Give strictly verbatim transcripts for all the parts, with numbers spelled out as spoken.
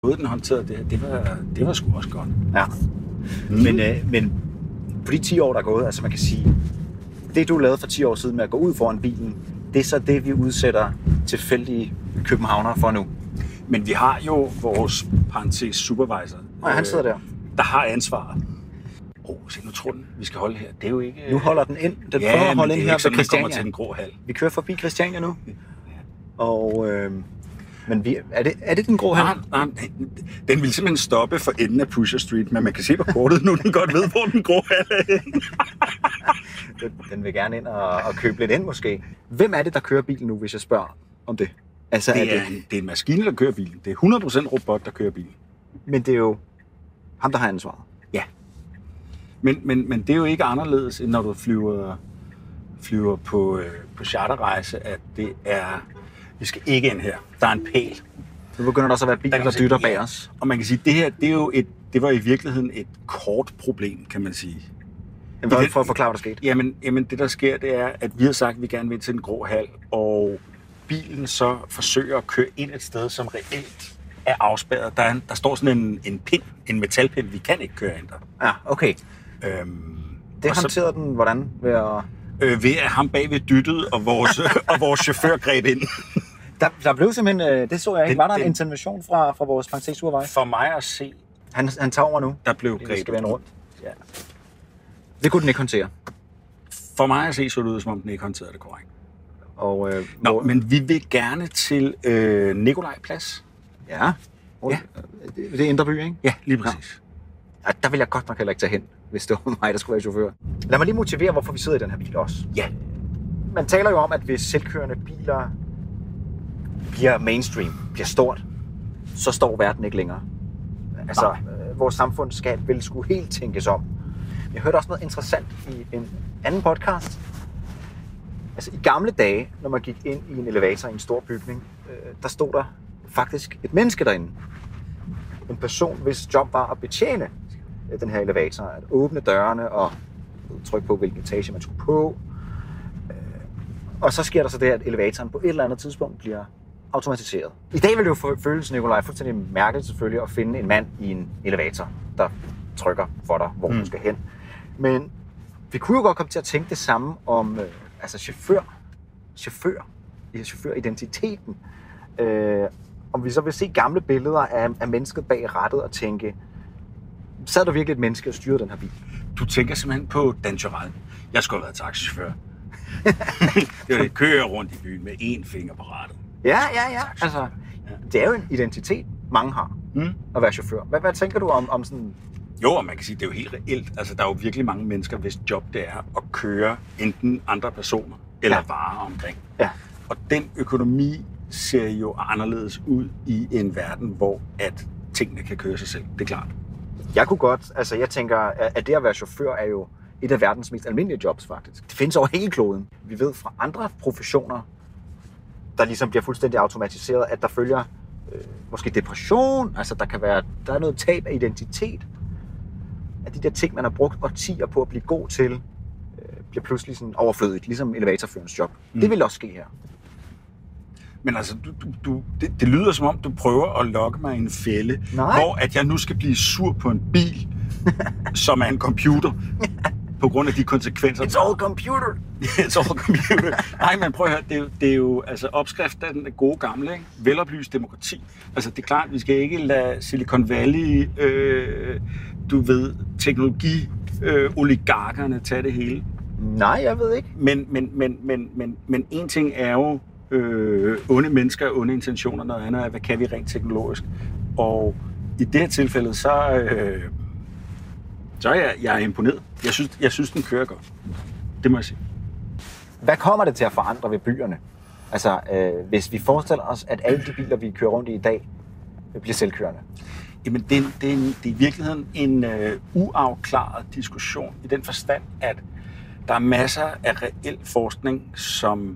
Måden den håndterede det, det var, det var sgu også godt. Ja. Mm. Men, øh, men på de ti år, der er gået, altså man kan sige, det du lavede for ti år siden med at gå ud foran bilen, det er så det, vi udsætter tilfældige københavnere for nu. Men vi har jo vores parentes supervisor. Og han sidder der. Der har ansvaret. Åh, oh, se nu tror den, vi skal holde her. Det er jo ikke... Nu holder den ind. Den ja, prøver at holde ind her ved Christiania. Til den grå hal. Vi kører forbi Christiania nu. Og... Øh, men vi, er, det, er det den grå hal? Nej, nej, den vil simpelthen stoppe for enden af Pusher Street, men man kan se på kortet nu, den godt ved, hvor den grå hal er. den, den vil gerne ind og, og købe lidt ind måske. Hvem er det, der kører bilen nu, hvis jeg spørger om det? Altså, det, er, er det... En, det er en maskine, der kører bilen. Det er hundrede procent robot, der kører bilen. Men det er jo ham, der har ansvaret. Ja. Men, men, men det er jo ikke anderledes, end når du flyver, flyver på, øh, på charterrejse, at det er... Vi skal ikke ind her. Der er en pæl. Nu begynder der så at være biler, der, der dytter bag os. Og man kan sige, at det her, det, er jo et, det var i virkeligheden et kort problem, kan man sige. Jamen, for, for at forklare, hvad der skete? Jamen, jamen, det der sker, det er, at vi har sagt, at vi gerne vil til den grå hal, og bilen så forsøger at køre ind et sted, som reelt er afspærret. Der, er, der står sådan en, en pind, en metalpind, vi kan ikke køre ind der. Ja, okay. Øhm, det håndterede den hvordan? Ved at... Øh, ved at ham bagved dyttede, og vores, og vores chauffør greb ind. Der, der blev simpelthen, det så jeg ikke, den, var der en den, intervention fra, fra vores parentes-supervisor? For mig at se... Han, han tager over nu. Der blev grebet. Det skal vende rundt. Ja. Det kunne den ikke håndtere. For mig at se, så det ud, som om den ikke håndterede det korrekt. Og, øh, Nå, hvor... men vi vil gerne til øh, Nikolaj Plads. Ja. ja. Det, det er Indre By, ikke? Ja, lige præcis. Ja. Der vil jeg godt nok heller ikke tage hen, hvis det var mig, der skulle være chauffør. Lad mig lige motivere, hvorfor vi sidder i den her bil også. Ja. Man taler jo om, at hvis selvkørende biler bliver mainstream, bliver stort, så står verden ikke længere. Altså, øh, vores samfund skal vel skulle helt tænkes om. Jeg hørte også noget interessant i en anden podcast. Altså, i gamle dage, når man gik ind i en elevator i en stor bygning, øh, der stod der faktisk et menneske derinde. En person, hvis job var at betjene den her elevator, at åbne dørene og trykke på, hvilken etage man skulle på. Og så sker der så det, at elevatoren på et eller andet tidspunkt bliver automatiseret. I dag vil det jo føles, Nikolaj, fuldstændig mærkeligt selvfølgelig at finde en mand i en elevator, der trykker for dig, hvor mm. du skal hen. Men vi kunne jo godt komme til at tænke det samme om øh, altså chauffør, chauffør, chaufføridentiteten. Øh, om vi så vil se gamle billeder af, af mennesket bag rattet og tænke, sad der virkelig et menneske og styrede den her bil? Du tænker simpelthen på Dan Turell. Jeg skulle have været taxichauffør. Det var det, kører rundt i byen med én finger på rattet. Ja, ja, ja. Altså, ja. Det er jo en identitet, mange har, mm. at være chauffør. Hvad, hvad tænker du om, om sådan... Jo, og man kan sige, det er jo helt reelt. Altså, der er jo virkelig mange mennesker, hvis job det er at køre enten andre personer eller ja. varer omkring. Ja. Og den økonomi ser jo anderledes ud i en verden, hvor at tingene kan køre sig selv. Det er klart. Jeg kunne godt, altså jeg tænker, at det at være chauffør er jo et af verdens mest almindelige jobs faktisk. Det findes over hele kloden. Vi ved fra andre professioner, der ligesom bliver fuldstændig automatiseret, at der følger øh, måske depression, altså der kan være, der er noget tab af identitet. At de der ting, man har brugt årtier på at blive god til, øh, bliver pludselig sådan overflødigt, ligesom elevatorførens job. Mm. Det vil også ske her. Men altså, du, du, du, det, det lyder som om, du prøver at lokke mig i en fælde, Nej. hvor at jeg nu skal blive sur på en bil, som er en computer, på grund af de konsekvenser. It's all computer! It's all computer. Nej, men prøv at høre, det er jo, det er jo altså, opskriften af den gode gamle, ikke? Veloplyst demokrati. Altså, det er klart, vi skal ikke lade Silicon Valley, øh, du ved, teknologi, øh, oligarkerne tage det hele. Nej, jeg ved ikke. Men, men, men, men, men, men en ting er jo, Øh, onde mennesker og onde intentioner, noget andet er, hvad kan vi rent teknologisk. Og i det her tilfælde, så, øh, så er jeg, jeg er imponeret. Jeg synes, jeg synes, den kører godt. Det må jeg sige. Hvad kommer det til at forandre ved byerne? Altså, øh, hvis vi forestiller os, at alle de biler, vi kører rundt i i dag, bliver selvkørende. Jamen, det er, det er, en, det er i virkeligheden en øh, uafklaret diskussion i den forstand, at der er masser af reel forskning, som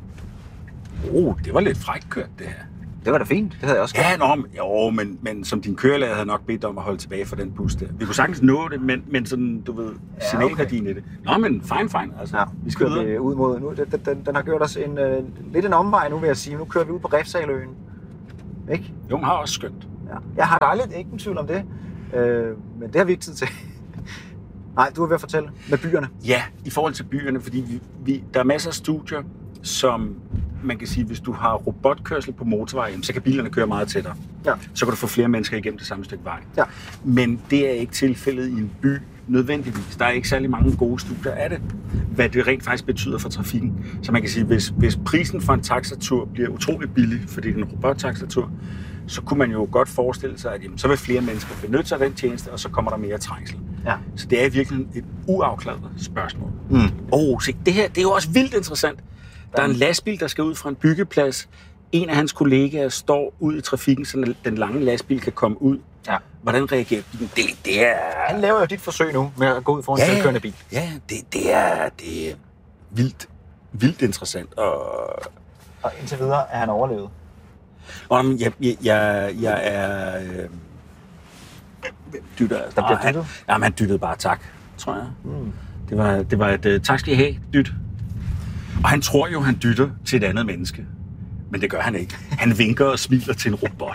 Oh, det var lidt frækt kørt, det her. Det var da fint, det havde jeg også gjort. Ja, nå, jo, men, men som din kørelærer havde nok bedt om at holde tilbage for den bus der. Vi kunne sagtens nå det, men, men sådan, du ved, ja, signalværdien okay. i det. Nå, men fine, fine. Altså, ja, vi skal videre. Vi ud mod, nu, den, den, den har gjort os en, uh, lidt en omvej nu, vil jeg sige. Nu kører vi ud på Refshaløen. Ikke? Jo, den har også skønt. Ja. Jeg har dejligt, ikke en tvivl om det. Øh, men det har vi ikke tid til. Nej, du er ved at fortælle med byerne. Ja, i forhold til byerne, fordi vi, vi, der er masser af studier, som man kan sige, hvis du har robotkørsel på motorvej, så kan bilerne køre meget tættere. Ja. Så kan du få flere mennesker igennem det samme stykke vej. Ja. Men det er ikke tilfældet i en by nødvendigvis. Der er ikke særlig mange gode studier af det, hvad det rent faktisk betyder for trafikken. Så man kan sige, hvis, hvis prisen for en taxatur bliver utrolig billig, fordi det er en robottaxatur, så kunne man jo godt forestille sig, at jamen, så vil flere mennesker benytte sig af den tjeneste, og så kommer der mere trængsel. Ja. Så det er virkelig et uafklaret spørgsmål. Mm. Oh, se, det her det er jo også vildt interessant. Der er en lastbil, der skal ud fra en byggeplads. En af hans kollegaer står ud i trafikken, så den lange lastbil kan komme ud. Ja. Hvordan reagerer bilen? Det, det er... Han laver jo dit forsøg nu med at gå ud foran en ja, selvkørende bil. Ja, det, det, er, det er vildt, vildt interessant. Og, og indtil videre er han overlevet. Og jeg, jeg, jeg, jeg er... Øh, dytter. Der bliver dyttet? Jamen, han dyttede bare tak, tror jeg. Mm. Det var, det var et uh, tak skal I have, dyt. Og han tror jo, han dytter til et andet menneske. Men det gør han ikke. Han vinker og smiler til en robot.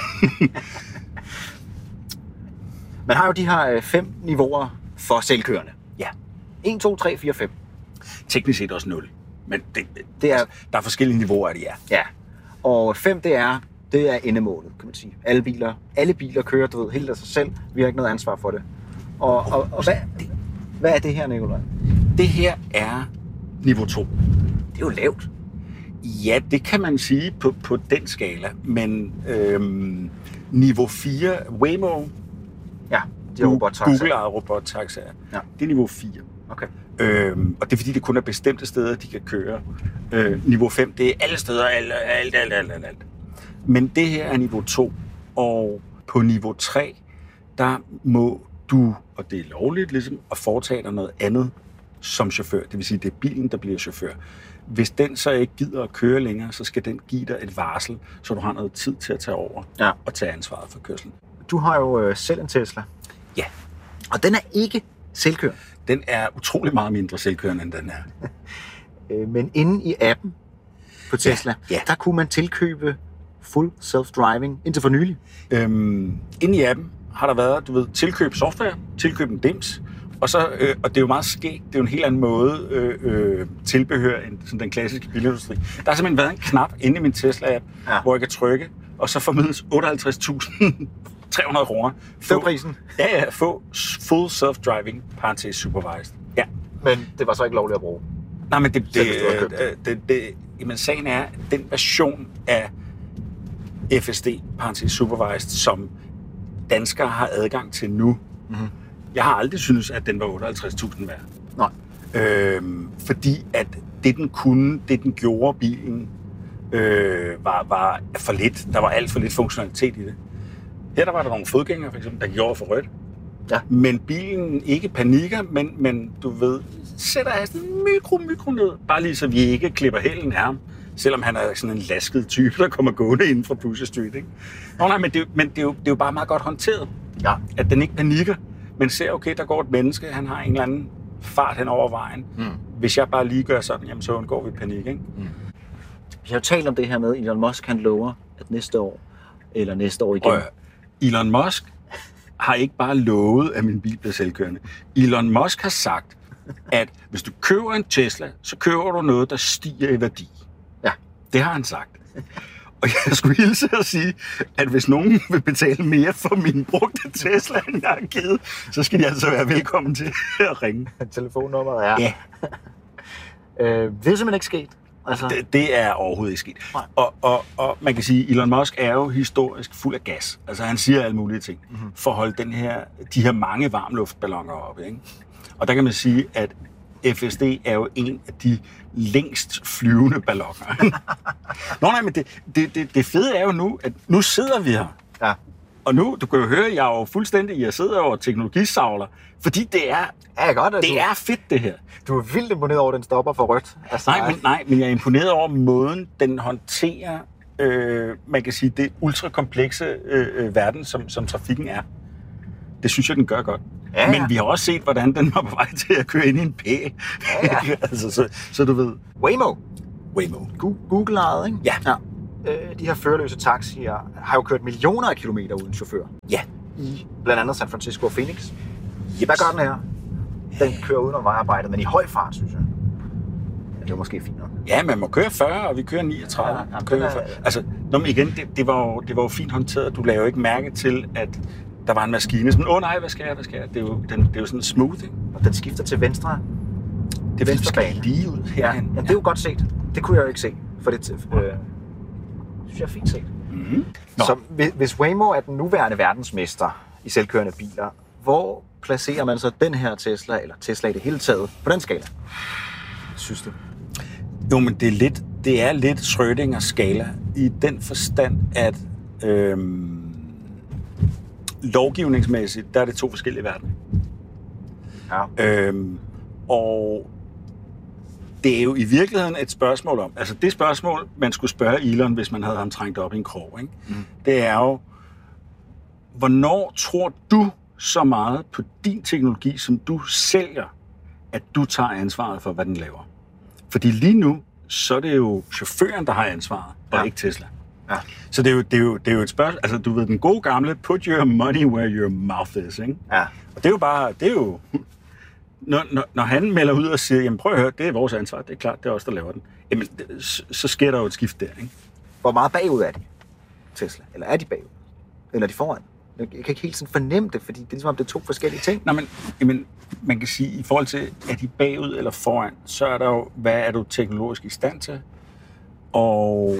Man har jo de her fem niveauer for selvkørende. Ja. en, to, tre, fire, fem. Teknisk set også nul. Men det, Det er- der er forskellige niveauer af det, ja. Ja. Og fem, det er, det er endemålet, kan man sige. Alle biler, alle biler kører, du ved, helt af sig selv. Vi har ikke noget ansvar for det. Og, og, og hvad, hvad er det her, Nikolaj? Det her er niveau to. Det er jo lavt. Ja, det kan man sige på, på den skala. Men øhm, niveau fire, Waymo, Ja, de er robottaxaer. Google-ejede robottaxaer, Ja. det er niveau fire. Okay. Øhm, og det er fordi, det kun er bestemte steder, de kan køre. Øh, niveau fem, det er alle steder, alt, alt, alt, alt, alt, alt. Men det her er niveau to, og på niveau tre, der må du, og det er lovligt ligesom, at foretage dig noget andet som chauffør. Det vil sige, det er bilen, der bliver chauffør. Hvis den så ikke gider at køre længere, så skal den give dig et varsel, så du har noget tid til at tage over Ja. og tage ansvaret for kørslen. Du har jo øh, selv en Tesla. Ja, Og den er ikke selvkørende. den er utrolig meget mindre selvkørende, end den er. Øh, men inde i appen på Tesla, Ja, ja. der kunne man tilkøbe full self-driving indtil for nylig. Øhm, inde i appen har der været, du ved, tilkøb software, tilkøb en dims, og, så, øh, og det er jo meget skægt, det er jo en helt anden måde øh, øh, tilbehør end sådan den klassiske bilindustri. Der har simpelthen været en knap inde i min Tesla-app, Ja. ja. hvor jeg kan trykke, og så formidles otteoghalvtreds tusind tre hundrede kroner. Det var prisen. Ja, ja, få full self-driving, parentes supervised. Ja. Men det var så ikke lovligt at bruge. Nej, men det, det, Selv hvis du har købt det, det, det, jamen, sagen er, at den version af F S D, parentes supervised, som danskere har adgang til nu, Mm-hmm. jeg har aldrig syntes, at den var otteoghalvtreds tusind værd. Nej. Øhm, fordi at det, den kunne, det den gjorde bilen, øh, var, var for lidt. Der var alt for lidt funktionalitet i det. Her der var der nogle fodgængere, for eksempel, der gjorde for rødt. Ja. Men bilen ikke panikker, men, men du ved, sætter hasten mikro, mikro ned. Bare lige så vi ikke klipper hælen af ham. Selvom han er sådan en lasket type, der kommer gående inden fra Pusher Street, ikke? Nå nej, men, det, men det, er jo, det er jo bare meget godt håndteret. Ja. At den ikke panikker, men ser, okay, der går et menneske, han har en eller anden fart hen over vejen. Mm. Hvis jeg bare lige gør sådan, jamen så undgår vi panik, ikke? Vi har jo talt om det her med, Elon Musk han lover, at næste år, eller næste år igen. Og Elon Musk har ikke bare lovet, at min bil bliver selvkørende. Elon Musk har sagt, at hvis du køber en Tesla, så køber du noget, der stiger i værdi. Ja. Det har han sagt. Og jeg skulle hilse at sige, at hvis nogen vil betale mere for min brugte Tesla, end jeg har givet, så skal de altså være velkommen til at ringe. Telefonnummeret er... Ja. Øh, det er simpelthen ikke sket. Altså, Det, det er overhovedet ikke sket. Nej. Og, og, og man kan sige, at Elon Musk er jo historisk fuld af gas. Altså han siger alle mulige ting Mhm. for at holde den her, de her mange varmluftballoner oppe. Ikke? Og der kan man sige, at F S D er jo en af de længst flyvende balloner. Nå nej, men det, det, det, det fede er jo nu, at nu sidder vi her. ja. Og nu, du kan jo høre, jeg er jo fuldstændig, jeg sidder over teknologisavler, fordi det er, Ja, godt, at det du, er fedt det her. du er vildt imponeret over, at den stopper for rødt. Altså, Nej, men, nej, men jeg er imponeret over måden, den håndterer, øh, man kan sige, det ultrakomplekse øh, øh, verden, som, som trafikken er. Det synes jeg, den gør godt. Ja, ja. Men vi har også set, hvordan den var på vej til at køre ind i en pæl. Ja, ja. altså, så, så du ved, Waymo. Waymo. Gu- Google-ejet, ikke? Ja. ja. øh, de her førerløse taxier har jo kørt millioner af kilometer uden chauffør. Ja. I blandt andet San Francisco og Phoenix. Yep. Hvad gør den her? Den kører uden om vejarbejdet, men i høj fart, synes jeg. Ja, det var måske fint nok. Ja, man må køre fyrre, og vi kører niogtredive. Ja, ja, kører er... fyrre. Altså, nå, men igen, det, det, var jo, det var jo fint håndteret. Du lavede jo ikke mærke til, at der var en maskine. Sådan, åh oh, nej, hvad skal jeg, hvad skal jeg? Det er jo, den, det er jo sådan smooth, ikke? Og den skifter til venstre. Det er venstre bane. Lige ud herhen. Ja, ja, det er jo godt set. Det kunne jeg jo ikke se. For det øh, synes jeg er fint set. Mm-hmm. Så hvis Waymo er den nuværende verdensmester i selvkørende biler, hvor placerer man så den her Tesla, eller Tesla i det hele taget, på den skala? Synes du? Jo, men det er lidt, det er lidt Schrödingers skala i den forstand, at øhm, lovgivningsmæssigt, der er det to forskellige verdener. Ja. Øhm, og det er jo i virkeligheden et spørgsmål om, altså det spørgsmål, man skulle spørge Elon, hvis man havde ham trængt op i en krog, ikke? Mm. Det er jo, hvornår tror du så meget på din teknologi, som du sælger, at du tager ansvaret for, hvad den laver? Fordi lige nu, så er det jo chaufføren, der har ansvaret, og ja. ikke Tesla. Ja. Så det er, jo, det, er jo, det er jo et spørgsmål, altså du ved, den gode gamle, put your money where your mouth is, ikke? Ja. Og det er jo bare, det er jo, når, når, når han melder ud og siger, jamen prøv at høre, det er vores ansvar, det er klart, det er os, der laver den, jamen så, så sker der jo et skift der, ikke? Hvor meget bagud er de, Tesla? Eller er de bagud? Eller er de foran? Jeg kan ikke helt sådan fornemme det, fordi det er ligesom om det er to forskellige ting. Nej, men jamen, man kan sige, i forhold til, er de bagud eller foran, så er der jo, hvad er du teknologisk i stand til? Og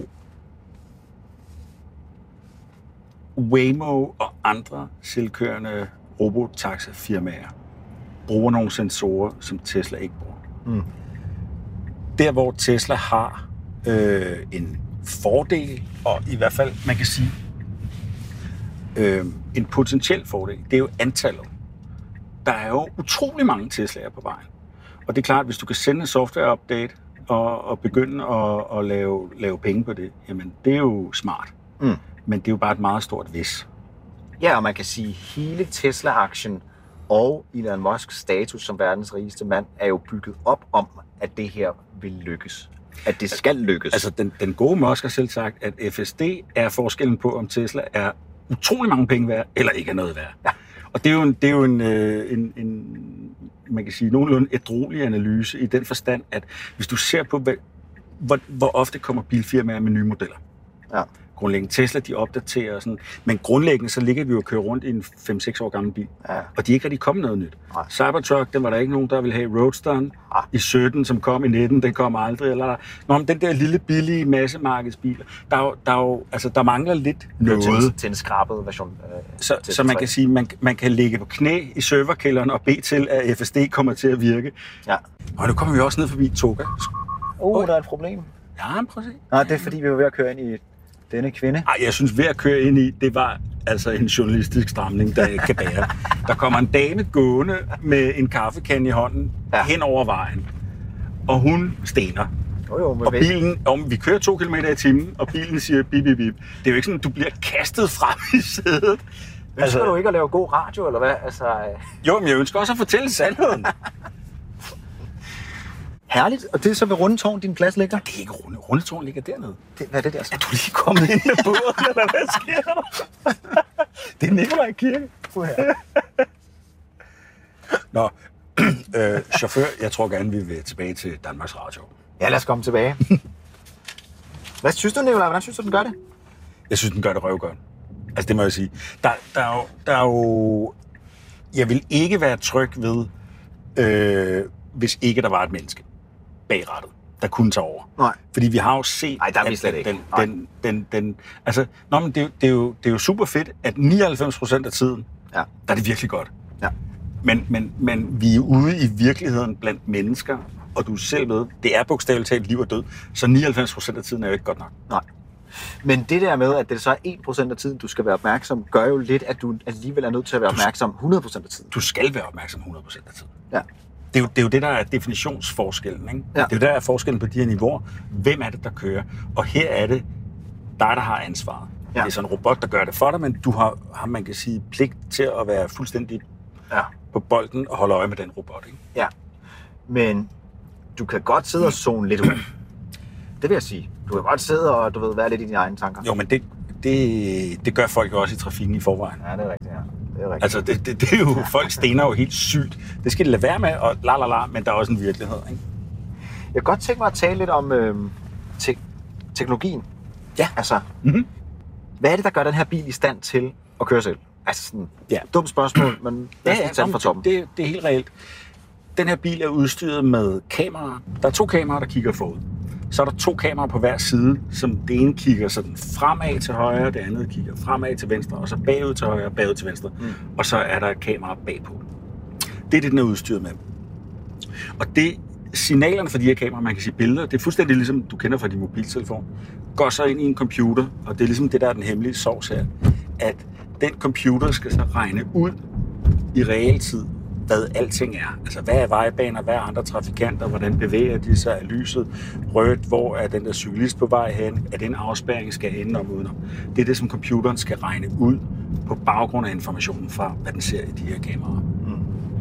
Waymo og andre selvkørende robotaxafirmaer bruger nogle sensorer, som Tesla ikke bruger. Mm. Der, hvor Tesla har øh, en fordel, og i hvert fald, man kan sige, øh, en potentiel fordel, det er jo antallet. Der er jo utrolig mange Tesla'er på vejen. Og det er klart, hvis du kan sende en software-update og, og begynde at, at lave, lave penge på det, jamen det er jo smart. Mm. Men det er jo bare et meget stort hvis. Ja, og man kan sige, at hele Tesla-aktien og Elon Musks status som verdens rigeste mand er jo bygget op om, at det her vil lykkes. At det skal lykkes. Altså, den, den gode Musk har selv sagt, at F S D er forskellen på, om Tesla er utrolig mange penge værd, eller ikke er noget værd. Ja. Og det er jo en, det er jo en, en, en man kan sige, nogenlunde ædruelig analyse i den forstand, at hvis du ser på, hvor, hvor ofte kommer bilfirmaer med nye modeller. Ja. Grundlæggende Tesla, de opdaterer sådan, men grundlæggende så ligger vi jo og kører rundt i en fem seks år gammel bil, ja. Og de er ikke rigtig kommet noget nyt. Nej. Cybertruck, den var der ikke nogen, der ville have. Roadsteren ja. i sytten, som kom i nitten, den kom aldrig. Eller, nå, men den der lille billige massemarkedsbil, der, er jo, der, er jo, altså, der mangler lidt noget. Til, til en skrabet version. Øh, så, så man kan sige, man, man kan ligge på knæ i serverkælderen og bede til, at F S D kommer til at virke. Ja. Og nu kommer vi også ned forbi Toga. Åh, oh, der er et problem. Ja, prøv at se. Nej, det er fordi, vi var ved at køre ind i denne kvinde. Ej, jeg synes, ved at køre ind i, det var altså en journalistisk stramning, der ikke kan bære. Der kommer en dame gående med en kaffekande i hånden ja. hen over vejen, og hun stener. Jo, jo, og bilen, om vi kører to kilometer i timen, og bilen siger bip, bip, bip. Det er jo ikke sådan, at du bliver kastet frem i sædet. Ønsker altså, du ikke at lave god radio, eller hvad? Altså, øh... Jo, men jeg ønsker også at fortælle sandheden. Herligt. Og det er så ved Rundetårn, din plads ligger? Det er ikke Runde. Rundetårn ligger dernede. Det, hvad er det der så? Er du lige kommet ind med båden, eller hvad sker der? Det er Nikolaj Kirke. Nå, øh, chauffør, jeg tror gerne, vi vil tilbage til Danmarks Radio. Ja, lad os komme tilbage. Hvad synes du, Nikolaj? Hvordan synes du, den gør det? Jeg synes, den gør det røvgodt. Altså, det må jeg sige. Der, der, er jo, der er jo... Jeg vil ikke være tryg ved, øh, hvis ikke der var et menneske bag rattet, der kunne tage over. Nej. Fordi vi har jo set... Nej, der er vi slet ikke. Den, den, den, den, altså, nå, men det, det, er jo, det er jo super fedt, at nioghalvfems procent af tiden, ja. der er det virkelig godt. Ja. Men, men, men vi er ude i virkeligheden blandt mennesker, og du er selv ved, det er bogstaveligt talt liv og død, så nioghalvfems procent af tiden er jo ikke godt nok. Nej. Men det der med, at det så er en procent af tiden, du skal være opmærksom, gør jo lidt, at du alligevel er nødt til at være opmærksom hundrede procent af tiden. Du skal være opmærksom hundrede procent af tiden. Ja. Det er, jo, det er jo det, der er definitionsforskellen. Ikke? Ja. Det er jo der er forskellen på de her niveauer. Hvem er det, der kører? Og her er det dig, der har ansvaret. Ja. Det er sådan en robot, der gør det for dig, men du har, har man kan sige, pligt til at være fuldstændig ja. på bolden og holde øje med den robot. Ikke? Ja, men du kan godt sidde og zone lidt ud. Det vil jeg sige. Du kan godt sidde og du ved, være lidt i dine egne tanker. Jo, men det, det, det gør folk jo også i trafikken i forvejen. Ja, det er rigtigt, ja. Det er rigtigt. Altså, det, det, det er jo, folk stener jo helt sygt. Det skal de lade være med, og la la la, men der er også en virkelighed, ikke? Jeg kan godt tænke mig at tale lidt om øh, te- teknologien. Ja. Altså, Mm-hmm. hvad er det, der gør den her bil i stand til at køre selv? Altså sådan, Ja. dumt spørgsmål, men lad os lige tage den fra toppen. Det, det er helt reelt. Den her bil er udstyret med kameraer. Der er to kameraer, der kigger forud. Så er der to kameraer på hver side, som det ene kigger sådan fremad til højre, det andet kigger fremad til venstre, og så bagud til højre, bagud til venstre. Mm. Og så er der et kamera bagpå. Det er det, den er udstyret med. Og det signalerne fra de her kameraer, man kan sige billeder, det er fuldstændig ligesom du kender fra din mobiltelefon, går så ind i en computer, og det er ligesom det, der er den hemmelige sovs her, at den computer skal så regne ud i realtid, hvad alting er. Altså, hvad er vejbaner, hvad er andre trafikanter, hvordan bevæger de sig, er lyset rødt, hvor er den der cyklist på vej hen, er det en afspærring, skal ende om udenom. Det er det, som computeren skal regne ud på baggrund af informationen fra, hvad den ser i de her kameraer. Mm.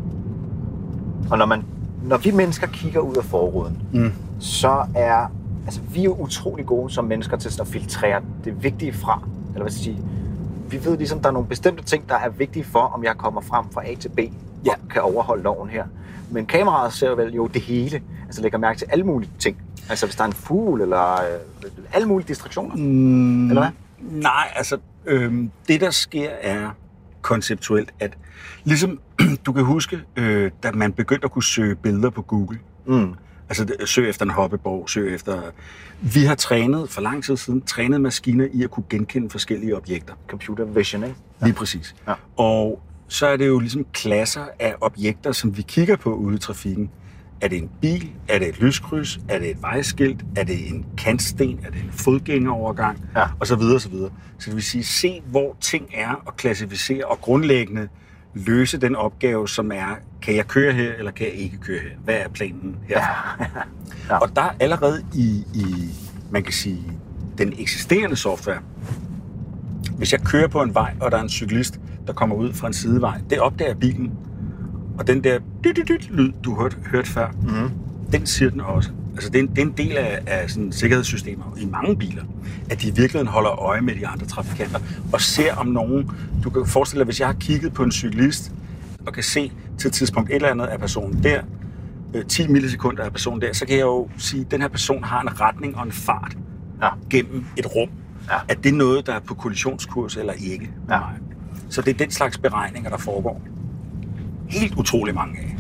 Og når man Når vi mennesker kigger ud af forruden, mm. så er altså, vi er jo utrolig gode som mennesker til at filtrere det vigtige fra. Eller hvad skal jeg sige? Vi ved ligesom, der er nogle bestemte ting, der er vigtige for, om jeg kommer frem fra A til B, ja. Og kan overholde loven her. Men kameraet ser vel jo det hele. Altså lægger mærke til alle mulige ting. Altså hvis der er en fugl, eller øh, alle mulige distraktioner. Mm. Eller hvad? Nej, altså øh, det der sker er konceptuelt, at ligesom du kan huske, øh, da man begyndte at kunne søge billeder på Google. Mm. Altså søge efter en hoppeborg, søge efter... Vi har trænet, for lang tid siden, trænet maskiner i at kunne genkende forskellige objekter. Computer vision, ikke? Ja. Lige præcis. Ja. Og så er det jo ligesom klasser af objekter, som vi kigger på ude i trafikken. Er det en bil? Er det et lyskryds? Er det et vejskilt? Er det en kantsten? Er det en fodgængerovergang? Ja. Og så videre, og så videre. Så det vil sige, se hvor ting er, og klassificere og grundlæggende løse den opgave, som er, kan jeg køre her, eller kan jeg ikke køre her? Hvad er planen herfra? Ja. Ja. Og der er allerede i, i, man kan sige, den eksisterende software, hvis jeg kører på en vej, og der er en cyklist, der kommer ud fra en sidevej, det opdager bilen. Og den der lyd, du hørte, hørte før, mm-hmm. den siger den også. Altså, det er en, det er en del af, af sådan sikkerhedssystemer i mange biler, at de i virkeligheden holder øje med de andre trafikanter og ser om nogen. Du kan forestille dig, hvis jeg har kigget på en cyklist og kan se til et tidspunkt et eller andet af personen der, ti millisekunder af personen der, så kan jeg jo sige, at den her person har en retning og en fart ja. gennem et rum. Ja. Er det noget, der er på kollisionskurs eller ikke? Ja. Nej. Så det er den slags beregninger, der foregår. Helt utrolig mange af.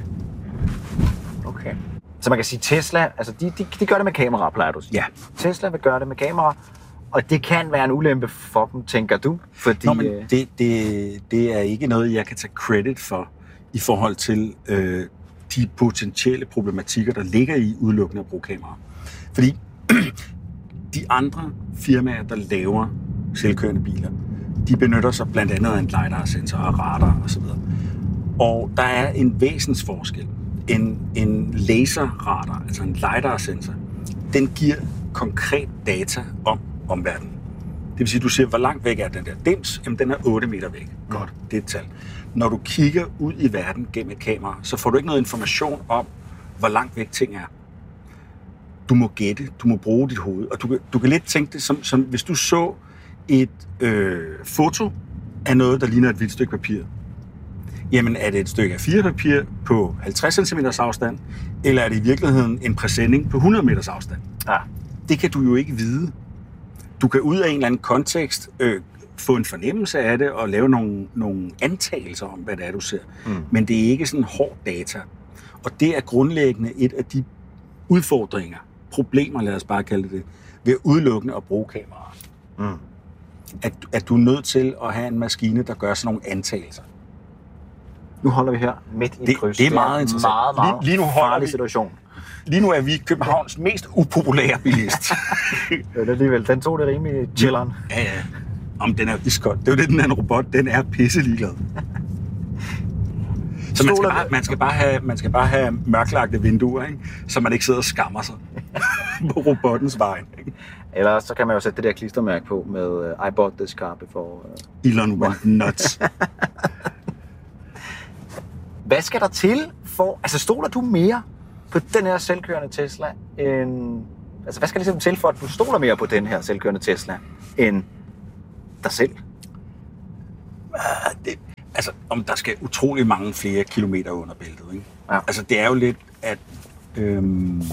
Okay. Så man kan sige, Tesla, altså de, de, de gør det med kamera, plejer du at sige. Ja. Tesla vil gøre det med kamera, og det kan være en ulempe for dem, tænker du? Fordi, Nå, men det, det, det er ikke noget, jeg kan tage credit for i forhold til øh, de potentielle problematikker, der ligger i udelukkende at bruge kamera. Fordi de andre firmaer, der laver selvkørende biler, de benytter sig blandt andet af en lidar-sensor og radar osv. Og der er en væsensforskel. En, en laserradar, altså en lidar-sensor, den giver konkret data om omverdenen. Det vil sige, at du siger, hvor langt væk er den der dims? Jamen, den er otte meter væk. Mm. Godt, det er et tal. Når du kigger ud i verden gennem et kamera, så får du ikke noget information om, hvor langt væk ting er. Du må gætte, du må bruge dit hoved, og du kan, du kan lidt tænke det som, som hvis du så et øh, foto af noget, der ligner et hvidt stykke papir. Jamen, er det et stykke af fire papir på halvtreds centimeter afstand, eller er det i virkeligheden en præsending på hundrede meters afstand? Ja. Det kan du jo ikke vide. Du kan ud af en eller anden kontekst øh, få en fornemmelse af det og lave nogle, nogle antagelser om, hvad det er, du ser. Mm. Men det er ikke sådan hård data. Og det er grundlæggende et af de udfordringer, problemer, lad os bare kalde det, ved udelukkende at bruge kameraer. Mm. At, at du er nødt til at have en maskine, der gør sådan nogle antagelser. Nu holder vi her midt i det, kryds. Det er meget interessant. Meget, meget lige, lige nu farlig situation. Lige nu er vi Københavns mest upopulære bilist. Det er alligevel. Den tog det rimelig chilleren. Ja, ja. Om den er iskold. Det er jo det, den her robot, den er pisse ligeglad. Så man skal, bare, man, skal bare have, man skal bare have mørklagte vinduer, ikke? Så man ikke sidder og skammer sig på robottens vej. Ikke? Eller så kan man jo sætte det der klistermærke på med uh, I bought this car before. Uh... Elon went nuts. Hvad skal der til for... Altså, stoler du mere på den her selvkørende Tesla, end Altså, hvad skal ligesom til for, at du stoler mere på den her selvkørende Tesla, end dig selv? Det, altså, om der skal utrolig mange flere kilometer under bæltet, ikke? Ja. Altså, det er jo lidt, at øhm,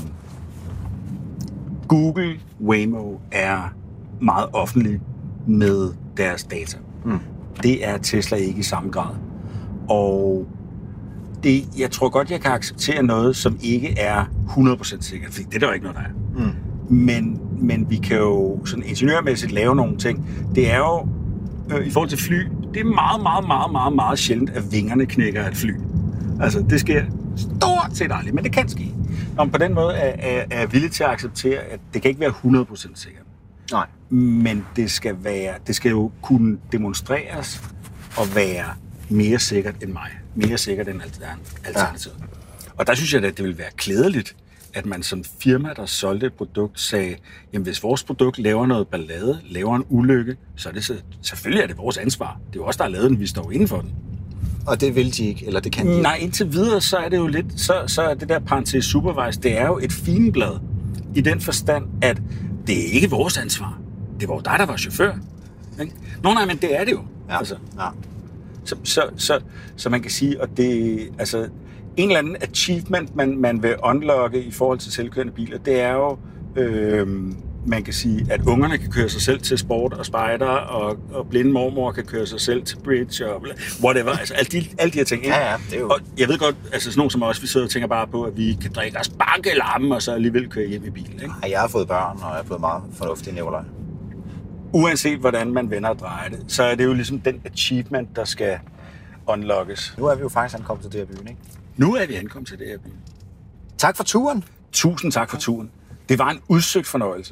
Google Waymo er meget offentlig med deres data. Mm. Det er Tesla ikke i samme grad. Og det, jeg tror godt, jeg kan acceptere noget, som ikke er hundrede procent sikkert, for det er der jo ikke noget, der er. Mm. Men, men vi kan jo sådan ingeniørmæssigt lave nogle ting. Det er jo, øh, i forhold til fly, det er meget, meget, meget, meget, meget sjældent, at vingerne knækker af et fly. Altså, det sker stort set aldrig, men det kan ske. Og på den måde er, er, er jeg villig til at acceptere, at det kan ikke være hundrede procent sikkert. Nej. Men det skal, være, det skal jo kunne demonstreres og være mere sikkert end mig. Mere sikkert end alternativet. Ja. Og der synes jeg, at det ville være klædeligt, at man som firma, der solgte et produkt, sagde, jamen hvis vores produkt laver noget ballade, laver en ulykke, så er det så, selvfølgelig er det vores ansvar. Det er jo os, der har lavet den, vi står inden for den. Og det vil de ikke, eller det kan de ikke? Nej, indtil videre, så er det jo lidt, så, så er det der parentes supervise, det er jo et figenblad i den forstand, at det er ikke vores ansvar. Det var jo dig, der var chauffør. Ikke? Nå nej, men det er det jo. Ja. Altså. Ja. Så, så, så, så man kan sige, at det, altså, en eller anden achievement, man, man vil unlocke i forhold til selvkørende biler, det er jo, øh, man kan sige, at ungerne kan køre sig selv til sport og spejder, og, og blinde mormor kan køre sig selv til bridge og whatever. Altså, alle de, alle de her ting. Ja, ja, det er jo... Og jeg ved godt, altså sådan nogen som os, vi sidder og tænker bare på, at vi kan drikke os bankelammen, og så alligevel køre hjem i bilen. Ikke? Ja, jeg har fået børn, og jeg er blevet meget fornuftig, Nikolaj. Uanset hvordan man vender og drejer det, så er det jo ligesom den achievement, der skal unlockes. Nu er vi jo faktisk ankommet til det her byen, ikke? Nu er vi ankommet til det her byen. Tak for turen. Tusind tak for turen. Det var en udsøgt fornøjelse.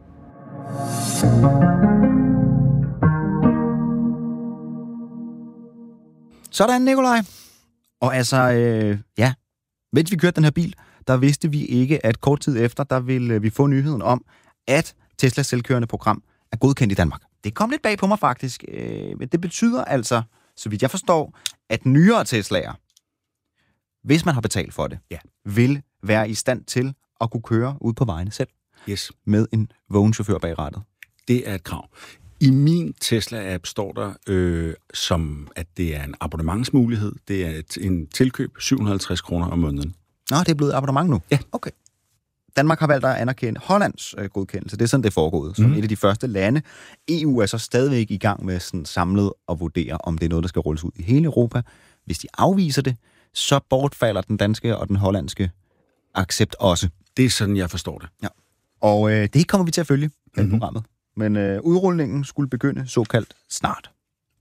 Sådan, Nikolaj. Og altså, øh, ja, mens vi kørte den her bil, der vidste vi ikke, at kort tid efter, der ville vi få nyheden om, at Teslas selvkørende program er godkendt i Danmark. Det kom lidt bag på mig faktisk, øh, men det betyder altså, så vidt jeg forstår, at nyere Teslaer, hvis man har betalt for det, ja, vil være i stand til at kunne køre ud på vejene selv. Yes. Med en vågen chauffør bag rattet. Det er et krav. I min Tesla-app står der, øh, som at det er en abonnementsmulighed. Det er et, en tilkøb syv hundrede og halvtreds kroner om måneden. Nå, det er blevet abonnement nu? Ja. Okay. Danmark har valgt at anerkende Hollands øh, godkendelse. Det er sådan, det er foregået, som mm. et af de første lande. E U er så stadigvæk i gang med sådan samlet at vurdere, om det er noget, der skal rulles ud i hele Europa. Hvis de afviser det, så bortfalder den danske og den hollandske accept også. Det er sådan, jeg forstår det. Ja. Og øh, det kommer vi til at følge i mm-hmm. programmet. Men øh, udrulningen skulle begynde såkaldt snart.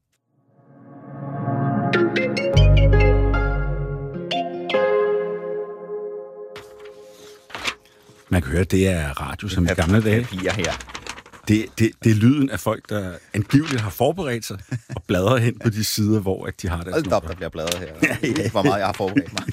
Man kan høre, at det er radio som i gamle dage. Her. Det, det, det er lyden af folk, der angiveligt har forberedt sig og bladrer hen på de sider, hvor at de har deres Hold op, der bliver bladret her. Jeg ved ikke, hvor meget jeg har forberedt mig.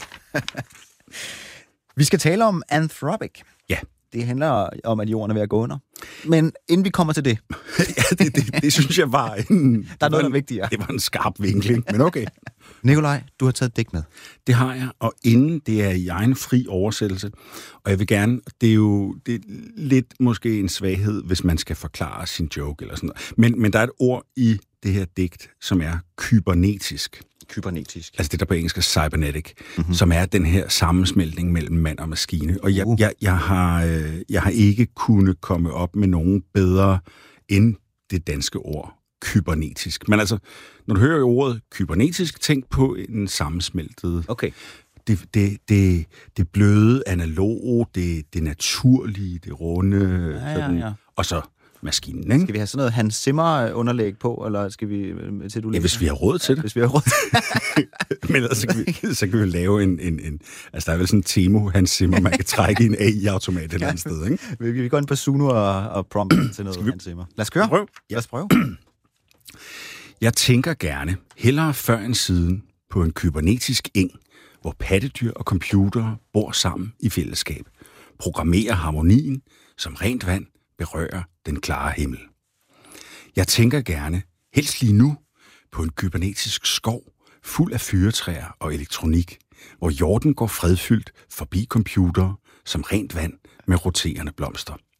Vi skal tale om Anthropic. Ja. Det handler om, at jorden er ved at gå under. Men inden vi kommer til det... ja, det, det, det synes jeg var en... Der er noget, der er vigtigere. Det var en skarp vinkling, men okay. Nikolaj, du har taget dæk med. Det har jeg, og inden det er i egen fri oversættelse. Og jeg vil gerne... Det er jo det er lidt måske en svaghed, hvis man skal forklare sin joke eller sådan noget. Men, men der er et ord i det her digt, som er kybernetisk. Kybernetisk. Altså det, der på engelsk er cybernetic, mm-hmm. som er den her sammensmeltning mellem mand og maskine. Og jeg, uh. jeg, jeg, har, øh, jeg har ikke kunnet komme op med nogen bedre end det danske ord kybernetisk. Men altså, når du hører ordet kybernetisk, tænk på en sammensmeltet... Okay. Det, det, det, det bløde, analoge, det, det naturlige, det runde, ja, sådan, ja, ja. og så maskinen, ikke? Skal vi have sådan noget Hans Zimmer-underlæg på, eller skal vi til du Ja, hvis vi har råd til det. Hvis vi har råd til det. Men altså, så, kan vi, så kan vi lave en, en, en... Altså, der er vel sådan en Temo, Hans Zimmer, man kan trække i en A I-automat et eller andet sted, ikke? Vi, vi går ind på Suno og, og prompt til noget vi... Hans Zimmer. Lad os køre. Prøv. Ja. Lad os prøve. Jeg tænker gerne, hellere før end siden, på en kybernetisk eng, hvor pattedyr og computere bor sammen i fællesskab. Programmerer harmonien, som rent vand berører den klare himmel. Jeg tænker gerne, helst lige nu, på en kybernetisk skov, fuld af fyrretræer og elektronik, hvor jorden går fredfyldt forbi computere, som rent vand med roterende blomster.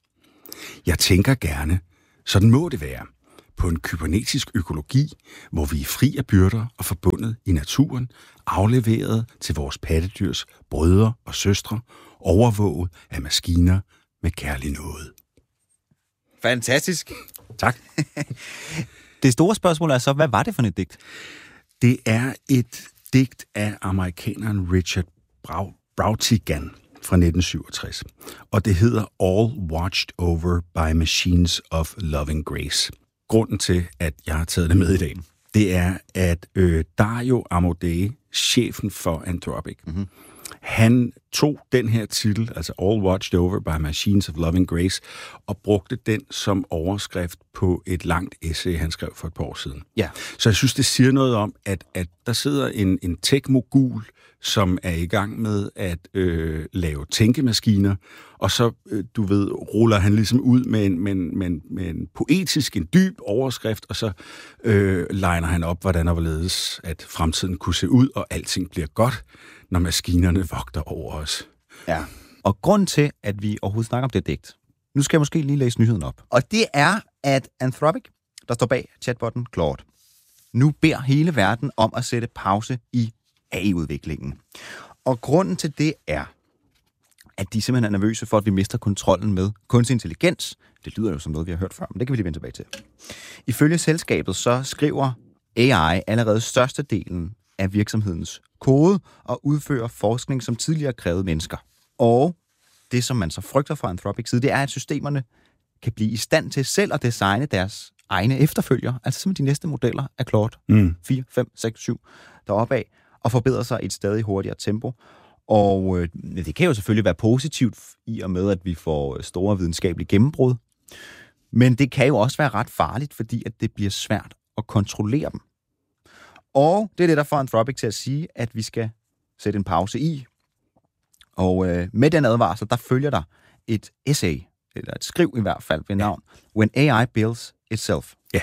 Jeg tænker gerne, sådan må det være, på en kybernetisk økologi, hvor vi er fri af byrder og forbundet i naturen, afleveret til vores pattedyrs brødre og søstre, overvåget af maskiner med kærlig nåde. Fantastisk. Tak. Det store spørgsmål er så, hvad var det for et digt? Det er et digt af amerikaneren Richard Brautigan fra nitten syvogtres, og det hedder All Watched Over by Machines of Loving Grace. Grunden til, at jeg har taget det med i dag, det er, at øh, Dario Amodei, chefen for Anthropic, mm-hmm. han tog den her titel, altså All Watched Over by Machines of Loving Grace, og brugte den som overskrift på et langt essay, han skrev for et par år siden. Ja. Så jeg synes, det siger noget om, at, at der sidder en, en tech-mogul, som er i gang med at øh, lave tænkemaskiner, og så, øh, du ved, ruller han ligesom ud med en, med en, med en, med en poetisk, en dyb overskrift, og så øh, liner han op, hvordan og hvorledes, at fremtiden kunne se ud, og alting bliver godt, når maskinerne vogter over os. Ja. Og grund til, at vi overhovedet snakker om det digt, nu skal jeg måske lige læse nyheden op. Og det er, at Anthropic, der står bag chatbotten Claude, nu beder hele verden om at sætte pause i A I-udviklingen. Og grunden til det er, at de simpelthen er nervøse for, at vi mister kontrollen med kunstig intelligens. Det lyder jo som noget, vi har hørt før, men det kan vi lige vende tilbage til. Ifølge selskabet, så skriver A I allerede størstedelen af virksomhedens kode og udfører forskning, som tidligere krævede mennesker. Og det, som man så frygter fra Anthropics side, det er, at systemerne kan blive i stand til selv at designe deres egne efterfølger, altså simpelthen de næste modeller af Claude Mm. fire, fem, seks, syv deroppe af, og forbedrer sig i et stadig hurtigere tempo. Og øh, det kan jo selvfølgelig være positivt i og med, at vi får store videnskabelige gennembrud. Men det kan jo også være ret farligt, fordi at det bliver svært at kontrollere dem. Og det er det, der får Anthropic til at sige, at vi skal sætte en pause i. Og øh, med den advarsel, der følger der et essay, eller et skriv i hvert fald ved navn, When A I Builds Itself. Ja,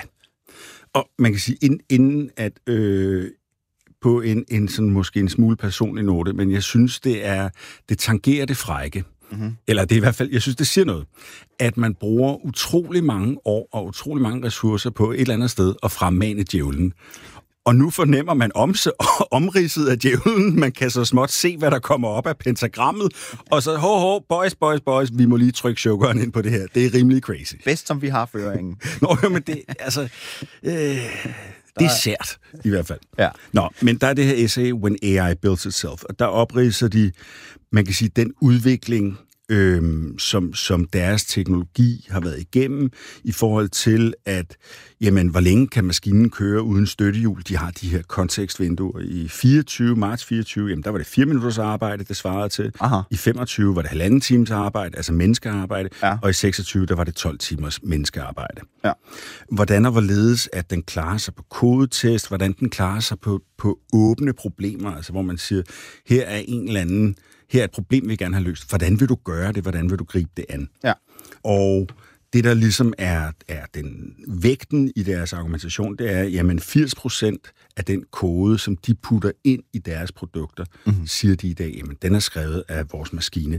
og man kan sige, inden, inden at øh, på en, en sådan måske en smule personlig note, men jeg synes, det er det tangerer det frække. Mm-hmm. Eller det er i hvert fald, jeg synes, det siger noget, at man bruger utrolig mange år og utrolig mange ressourcer på et eller andet sted at fremmane djævlen. Og nu fornemmer man omse, omridset af djævlen. Man kan så småt se, hvad der kommer op af pentagrammet. Og så, ho, ho, boys, boys, boys, vi må lige trykke chokeren ind på det her. Det er rimelig crazy. Bedst, som vi har føringen. Nå, jo, men det, altså, øh, det er sært, i hvert fald. Ja. Nå, men der er det her essay, When A I Builds Itself. Og der opridser de, man kan sige, den udvikling, Øhm, som, som deres teknologi har været igennem i forhold til, at jamen, hvor længe kan maskinen køre uden støttehjul? De har de her kontekstvinduer. I fireogtyve, marts fireogtyve, jamen, der var det fire minutters arbejde, det svarede til. Aha. I femogtyve var det halvanden times arbejde, altså menneskearbejde. Ja. Og i seksogtyve, der var det tolv timers menneskearbejde. Ja. Hvordan og hvorledes, at den klarer sig på kodetest, hvordan den klarer sig på, på åbne problemer, altså hvor man siger, her er en eller anden her er et problem, vi gerne har løst. Hvordan vil du gøre det? Hvordan vil du gribe det an? Ja. Og det, der ligesom er, er den vægten i deres argumentation, det er, jamen firs procent af den kode, som de putter ind i deres produkter, mm-hmm. siger de i dag, jamen den er skrevet af vores maskine.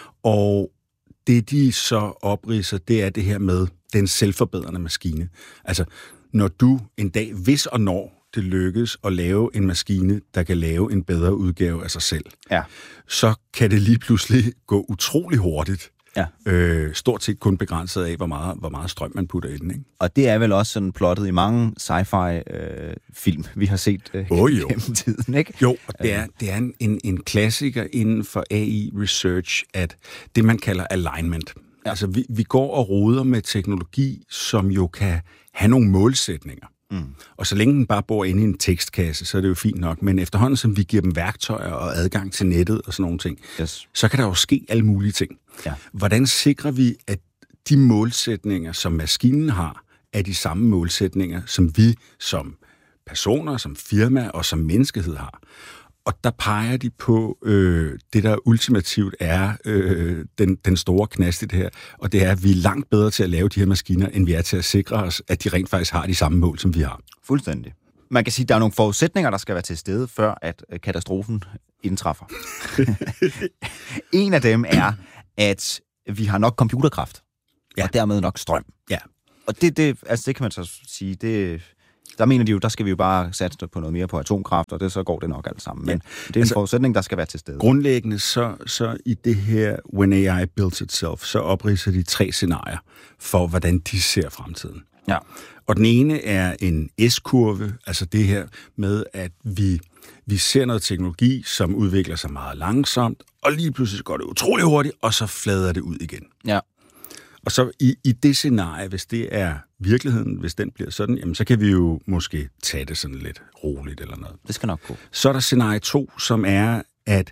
Og det, de så opridser, det er det her med den selvforbedrende maskine. Altså, når du en dag, hvis og når det lykkes at lave en maskine, der kan lave en bedre udgave af sig selv, ja. så kan det lige pludselig gå utrolig hurtigt. Ja. Øh, stort set kun begrænset af, hvor meget, hvor meget strøm man putter i den. Ikke? Og det er vel også sådan plottet i mange sci-fi-film, øh, vi har set øh, oh, jo. gennem tiden, ikke? Jo, og det er, det er en, en, en klassiker inden for A I-research, at det, man kalder alignment. Ja. Altså, vi, vi går og roder med teknologi, som jo kan have nogle målsætninger. Mm. Og så længe den bare bor inde i en tekstkasse, så er det jo fint nok. Men efterhånden, som vi giver dem værktøjer og adgang til nettet og sådan nogle ting, yes. så kan der jo ske alle mulige ting. Ja. Hvordan sikrer vi, at de målsætninger, som maskinen har, er de samme målsætninger, som vi som personer, som firma og som menneskehed har? Og der peger de på øh, det, der ultimativt er øh, den, den store knast i det her, og det er, at vi er langt bedre til at lave de her maskiner, end vi er til at sikre os, at de rent faktisk har de samme mål, som vi har. Fuldstændig. Man kan sige, at der er nogle forudsætninger, der skal være til stede, før at katastrofen indtræffer. En af dem er, at vi har nok computerkraft. ja. Og dermed nok strøm. Ja. Og det, det, altså det kan man så sige, det, der mener de jo, der skal vi jo bare satse på noget mere på atomkraft, og det, så går det nok alt sammen. Men ja. det er en altså, forudsætning, der skal være til stede. Grundlæggende så, så i det her When A I Builds Itself, så opridser de tre scenarier for, hvordan de ser fremtiden. Ja. Og den ene er en S-kurve, altså det her med, at vi, vi ser noget teknologi, som udvikler sig meget langsomt, og lige pludselig går det utrolig hurtigt, og så flader det ud igen. Ja. Og så i, i det scenarie, hvis det er virkeligheden, hvis den bliver sådan, jamen så kan vi jo måske tage det sådan lidt roligt eller noget. Det skal nok gå. Så er der scenarie to, som er, at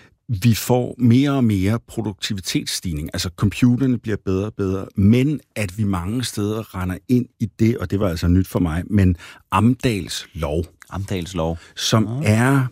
vi får mere og mere produktivitetsstigning. Altså computerne bliver bedre og bedre, men at vi mange steder render ind i det, og det var altså nyt for mig, men Amdals lov. Amdals lov. Som ja. er,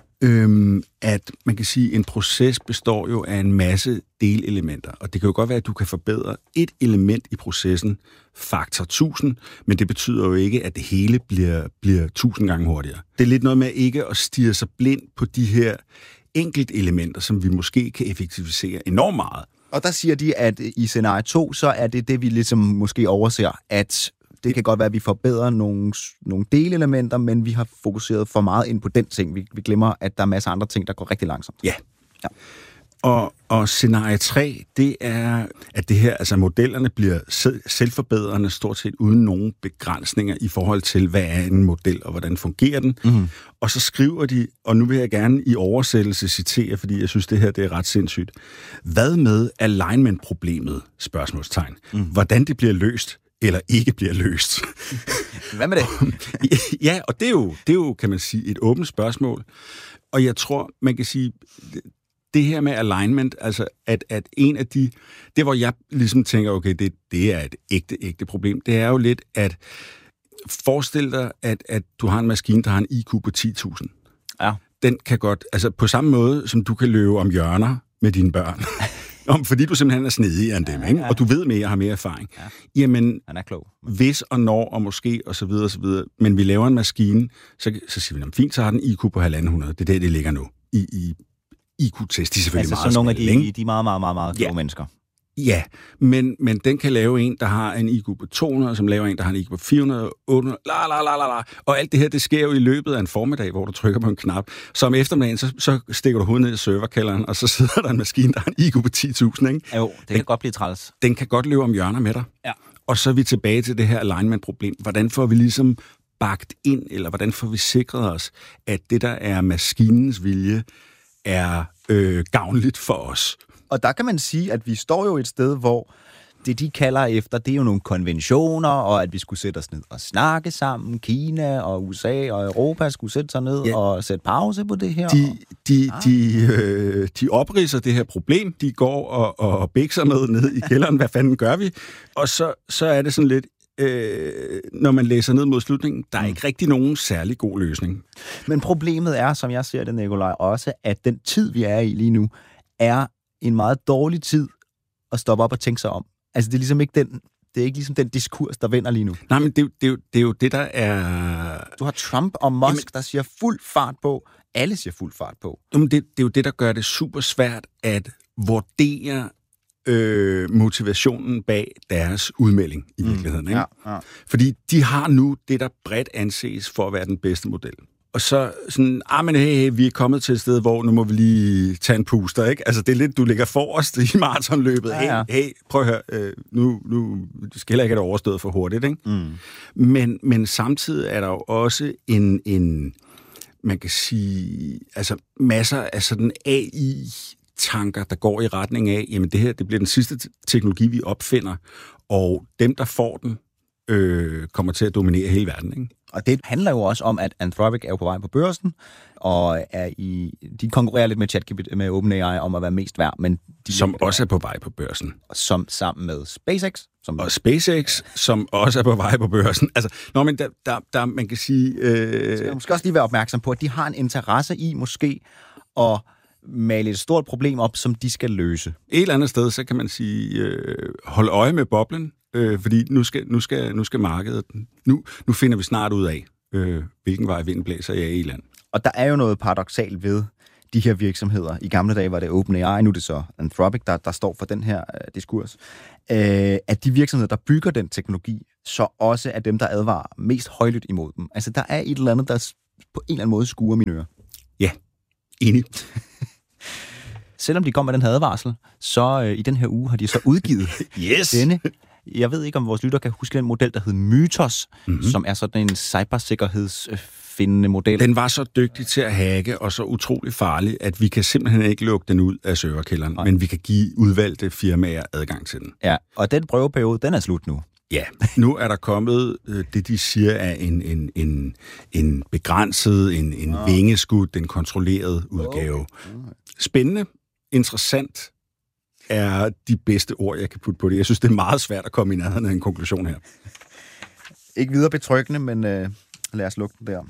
øhm, at man kan sige, en proces består jo af en masse delelementer, og det kan jo godt være, at du kan forbedre et element i processen faktor tusind, men det betyder jo ikke, at det hele bliver, bliver tusind gange hurtigere. Det er lidt noget med ikke at stirre sig blind på de her enkeltelementer, som vi måske kan effektivisere enormt meget. Og der siger de, at i scenarie to, så er det det, vi ligesom måske overser, at det kan godt være, at vi forbedrer nogle, nogle delelementer, men vi har fokuseret for meget ind på den ting. Vi, vi glemmer, at der er masser af andre ting, der går rigtig langsomt. Ja. ja. Og, og scenarie tre, det er, at det her, altså modellerne bliver selvforbedrende stort set uden nogen begrænsninger i forhold til, hvad er en model, og hvordan fungerer den. Mm-hmm. Og så skriver de, og nu vil jeg gerne i oversættelse citere, fordi jeg synes, det her det er ret sindssygt. Hvad med alignment-problemet? Spørgsmålstegn. Mm. Hvordan det bliver løst, eller ikke bliver løst. Hvad med det? Ja, og det er, jo, det er jo, kan man sige, et åbent spørgsmål. Og jeg tror, man kan sige, det her med alignment, altså at, at en af de, det hvor jeg ligesom tænker, okay, det, det er et ægte, ægte problem, det er jo lidt, at forestil dig, at, at du har en maskine, der har en I Q på ti tusind. Ja. Den kan godt, altså på samme måde, som du kan løbe om hjørner med dine børn, om, fordi du simpelthen er snedigere end dem, ja, ikke? Ja. Og du ved mere, har mere erfaring. Ja. Jamen, han er klog. Hvis og når og måske og så videre og så videre, men vi laver en maskine, så, så siger vi, fint, så har den I Q på halvanden hundrede. Det er der, det ligger nu. I, i I Q-test, de er selvfølgelig altså, meget så nogle af smalle, de, de meget, meget, meget, meget kloge ja. mennesker. Ja, men, men den kan lave en, der har en I Q på to hundrede, som laver en, der har en I Q på fire hundrede, otte hundrede, la, la, la, la, la. Og alt det her, det sker jo i løbet af en formiddag, hvor du trykker på en knap. Så om eftermiddagen, så, så stikker du hovedet ned i serverkælderen, og så sidder der en maskine, der har en I Q på ti tusind, ikke? Jo, det kan den, godt blive træls. Den kan godt løbe om hjørner med dig. Ja. Og så er vi tilbage til det her alignment-problem. Hvordan får vi ligesom bagt ind, eller hvordan får vi sikret os, at det, der er maskinens vilje, er øh, gavnligt for os. Og der kan man sige, at vi står jo et sted, hvor det, de kalder efter, det er jo nogle konventioner, og at vi skulle sætte os ned og snakke sammen. Kina og U S A og Europa skulle sætte sig ned ja. og sætte pause på det her. De, de, ah. de, øh, de opridser det her problem. De går og, og bækser med ned i kælderen. Hvad fanden gør vi? Og så, så er det sådan lidt, Øh, når man læser ned mod slutningen, der er mm. ikke rigtig nogen særlig god løsning. Men problemet er, som jeg ser det, Nikolaj, også, at den tid, vi er i lige nu, er en meget dårlig tid at stoppe op og tænke sig om. Altså, det er ligesom ikke den, det er ikke ligesom den diskurs, der vender lige nu. Nej, men det, det, det er jo det, der er... Du har Trump og Musk, Jamen, der siger fuld fart på. Alle siger fuld fart på. Jamen, det, det er jo det, der gør det super svært at vurdere Øh, motivationen bag deres udmelding i virkeligheden. Ikke? Ja, ja. Fordi de har nu det, der bredt anses for at være den bedste model. Og så sådan, ah, men hey, hey, vi er kommet til et sted, hvor nu må vi lige tage en puster, ikke? Altså, det er lidt, du ligger forrest i maratonløbet. Ja, ja. Hey, hey, prøv at høre, øh, nu, nu skal heller ikke have det overstået for hurtigt, ikke? Mm. Men, men samtidig er der jo også en, en, man kan sige, altså masser af sådan A I tanker, der går i retning af, jamen det her, det bliver den sidste teknologi, vi opfinder, og dem, der får den, øh, kommer til at dominere hele verden, ikke? Og det handler jo også om, at Anthropic er på vej på børsen, og er i, de konkurrerer lidt med ChatGPT, med OpenAI om at være mest værd, men de som også er på vej på børsen. Som sammen med SpaceX. Som og SpaceX, som også er på vej på børsen. Altså, når man, der, der, der, man kan sige... Øh... Skal man måske også lige være opmærksom på, at de har en interesse i måske at male et stort problem op, som de skal løse. Et eller andet sted, så kan man sige, øh, hold øje med boblen, øh, fordi nu skal, nu, skal, nu skal markedet... Nu, nu finder vi snart ud af, øh, hvilken vej vinden blæser i A I-land. Og der er jo noget paradoksalt ved de her virksomheder, i gamle dage var det OpenAI, nu er det så Anthropic, der, der står for den her øh, diskurs, øh, at de virksomheder, der bygger den teknologi, så også er dem, der advarer mest højlydt imod dem. Altså, der er et eller andet, der på en eller anden måde skuer mine ører. Ja, enig. Selvom de kom med den her advarsel, så øh, i den her uge har de så udgivet yes. denne. Jeg ved ikke, om vores lytter kan huske den model, der hed Mythos, mm-hmm. som er sådan en cybersikkerhedsfindende model. Den var så dygtig til at hacke, og så utrolig farlig, at vi kan simpelthen ikke lukke den ud af serverkælderen, Nej. men vi kan give udvalgte firmaer adgang til den. Ja, og den prøveperiode, den er slut nu. Ja, nu er der kommet øh, det, de siger er en, en, en, en begrænset, en, en oh. vingeskudt, en kontrolleret udgave. Okay. Spændende, interessant er de bedste ord, jeg kan putte på det. Jeg synes, det er meget svært at komme i nærheden af en konklusion her. Ikke videre betryggende, men øh, lad os lukke den der.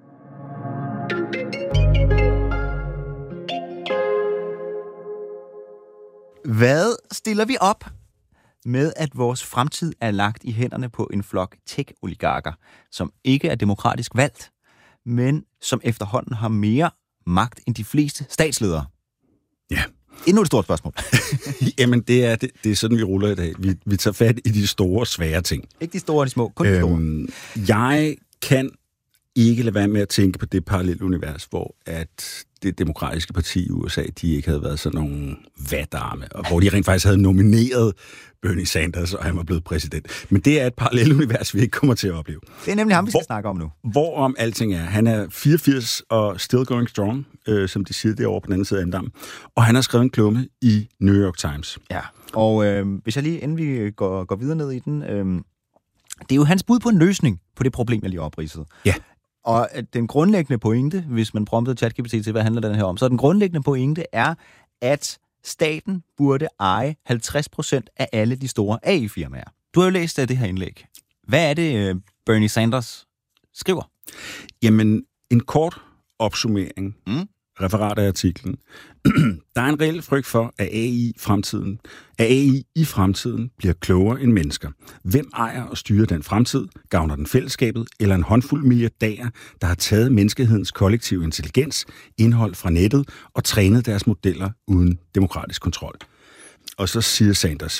Hvad stiller vi op med, at vores fremtid er lagt i hænderne på en flok tech-oligarker, som ikke er demokratisk valgt, men som efterhånden har mere magt end de fleste statsledere? Ja. Endnu et stort spørgsmål. Jamen, det er, det, det er sådan, vi ruller i dag. Vi, vi tager fat i de store, svære ting. Ikke de store og de små, kun de store. Øhm, jeg kan ikke lade være med at tænke på det parallelle univers, hvor at det demokratiske parti i U S A, de ikke havde været sådan nogle vatarme, og hvor de rent faktisk havde nomineret Bernie Sanders, og han var blevet præsident. Men det er et parallelt univers, vi ikke kommer til at opleve. Det er nemlig ham, vi skal hvor, snakke om nu. Hvorom alting er. Han er fireogfirs og still going strong, øh, som de siger derovre på den anden side af Amdam. Og han har skrevet en klumme i New York Times. Ja, og øh, hvis jeg lige, inden vi går, går videre ned i den, øh, det er jo hans bud på en løsning på det problem, jeg lige opridsede. Ja. Og den grundlæggende pointe, hvis man promptede ChatGPT til, hvad handler den her om, så den grundlæggende pointe er, at staten burde eje halvtreds procent af alle de store A I-firmaer. Du har jo læst af det her indlæg. Hvad er det, Bernie Sanders skriver? Jamen, en kort opsummering, mm. referat af artiklen. Der er en reel frygt for, at A I, fremtiden, at A I i fremtiden bliver klogere end mennesker. Hvem ejer og styrer den fremtid? Gavner den fællesskabet eller en håndfuld milliardærer, der har taget menneskehedens kollektive intelligens, indhold fra nettet og trænet deres modeller uden demokratisk kontrol? Og så siger Sanders: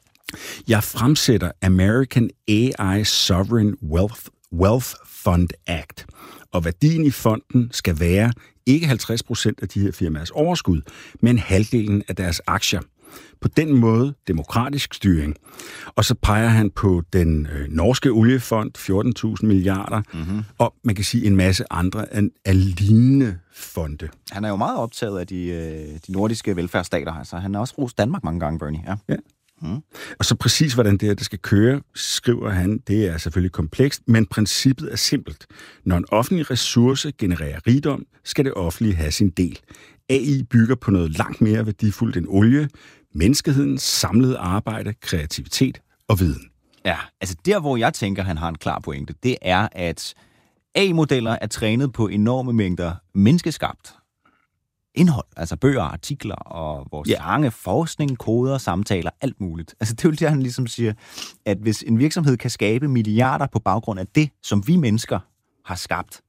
Jeg fremsætter American A I Sovereign Wealth, Wealth Fund Act, og værdien i fonden skal være ikke halvtreds procent af de her firmaers overskud, men halvdelen af deres aktier. På den måde demokratisk styring. Og så peger han på den øh, norske oliefond, fjorten tusind milliarder, mm-hmm. og man kan sige en masse andre af, af lignende fonde. Han er jo meget optaget af de, øh, de nordiske velfærdsstater. Altså, han har også rost Danmark mange gange, Bernie. Ja. ja. Mm. Og så præcis, hvordan det her det skal køre, skriver han, det er selvfølgelig komplekst, men princippet er simpelt. Når en offentlig ressource genererer rigdom, skal det offentlige have sin del. A I bygger på noget langt mere værdifuldt end olie, menneskehedens samlede arbejde, kreativitet og viden. Ja, altså der, hvor jeg tænker, han har en klar pointe, det er, at A I-modeller er trænet på enorme mængder menneskeskabt indhold, altså bøger, artikler og vores ja. lange forskning, koder, samtaler, alt muligt. Altså det er jo det, han ligesom siger, at hvis en virksomhed kan skabe milliarder på baggrund af det, som vi mennesker har skabt,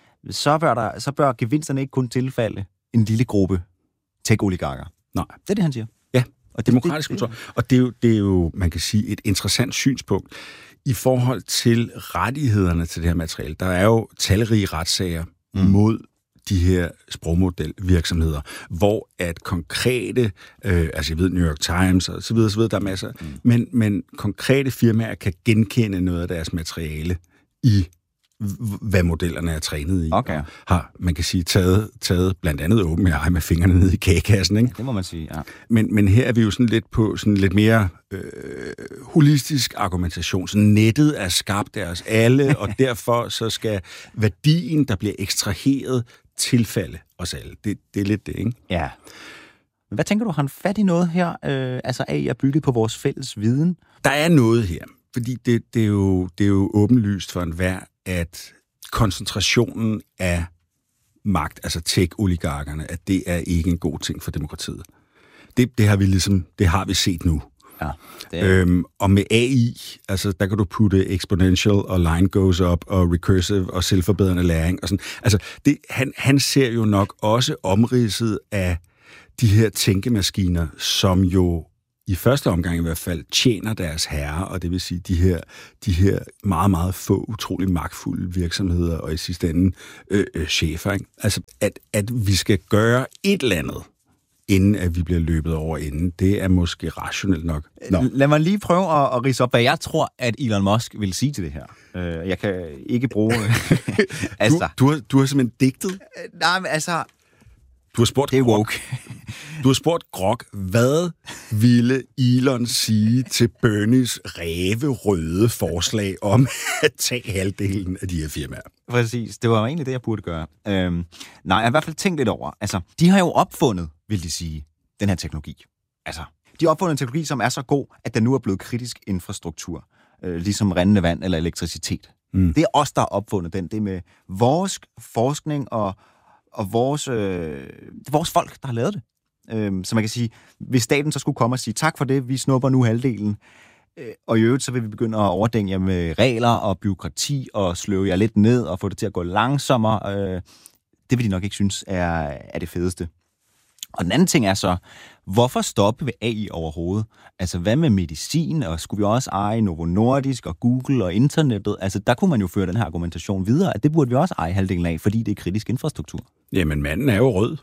så bør, der, så bør gevinsterne ikke kun tilfalde en lille gruppe tech-oligarker. Nej. Det er det, han siger. Ja, og demokratisk kontrol. Og det er, jo, det er jo, man kan sige, et interessant synspunkt i forhold til rettighederne til det her materiale. Der er jo talrige retssager mm. mod de her sprogmodelvirksomheder, hvor at konkrete, øh, altså jeg ved New York Times og så videre, så videre, der er masser, mm. men, men konkrete firmaer kan genkende noget af deres materiale i, hvad modellerne er trænet i. Okay. Har, man kan sige, taget, taget blandt andet OpenAI med fingrene nede i kagekassen, ikke? Ja, det må man sige, ja. Men, men her er vi jo sådan lidt på sådan lidt mere øh, holistisk argumentation. Så nettet er skabt af os alle, og derfor så skal værdien, der bliver ekstraheret, tilfalde os alle. Det, det er lidt det, ikke? Ja. Men hvad tænker du, har han fat i noget her? Øh, altså A I er bygget på vores fælles viden? Der er noget her, fordi det, det, er, jo, det er jo åbenlyst for enhver, at koncentrationen af magt, altså tech-oligarkerne, at det er ikke en god ting for demokratiet. Det, det har vi ligesom, det har vi set nu. Ja, det er... øhm, og med A I, altså der kan du putte exponential og line goes up og recursive og selvforbedrende læring og sådan. Altså det, han, han ser jo nok også omridset af de her tænkemaskiner, som jo i første omgang i hvert fald tjener deres herre, og det vil sige de her, de her meget, meget få, utrolig magtfulde virksomheder, og i sidste ende øh, øh, chefer. Ikke? Altså, at, at vi skal gøre et eller andet, inden at vi bliver løbet over inden, det er måske rationelt nok. Nå. Lad mig lige prøve at, at ridse op, hvad jeg tror, at Elon Musk vil sige til det her. Jeg kan ikke bruge... altså... du, du, har, du har simpelthen digtet? Nej, men altså... Du har spurgt det er woke. Du har spurgt Grok, hvad ville Elon sige til Bernies ræverøde forslag om at tage halvdelen af de her firmaer? Præcis, det var jo egentlig det, jeg burde gøre. Øhm, nej, jeg har i hvert fald tænkt lidt over. Altså, de har jo opfundet, vil de sige, den her teknologi. Altså, de har opfundet en teknologi, som er så god, at den nu er blevet kritisk infrastruktur. Øh, ligesom rindende vand eller elektricitet. Mm. Det er os, der har opfundet den. Det er med vores forskning og og vores, øh, vores folk, der har lavet det. Øhm, så man kan sige, hvis staten så skulle komme og sige, tak for det, vi snupper nu halvdelen, øh, og i øvrigt så vil vi begynde at overdænge jer med regler og byråkrati, og sløve jer lidt ned, og få det til at gå langsommere, øh, det vil de nok ikke synes er, er det fedeste. Og den anden ting er så, hvorfor stoppe ved A I overhovedet? Altså, hvad med medicin, og skulle vi også eje Novo Nordisk og Google og internettet? Altså, der kunne man jo føre den her argumentation videre, at det burde vi også eje halvdelen af, fordi det er kritisk infrastruktur. Jamen, manden er jo rød.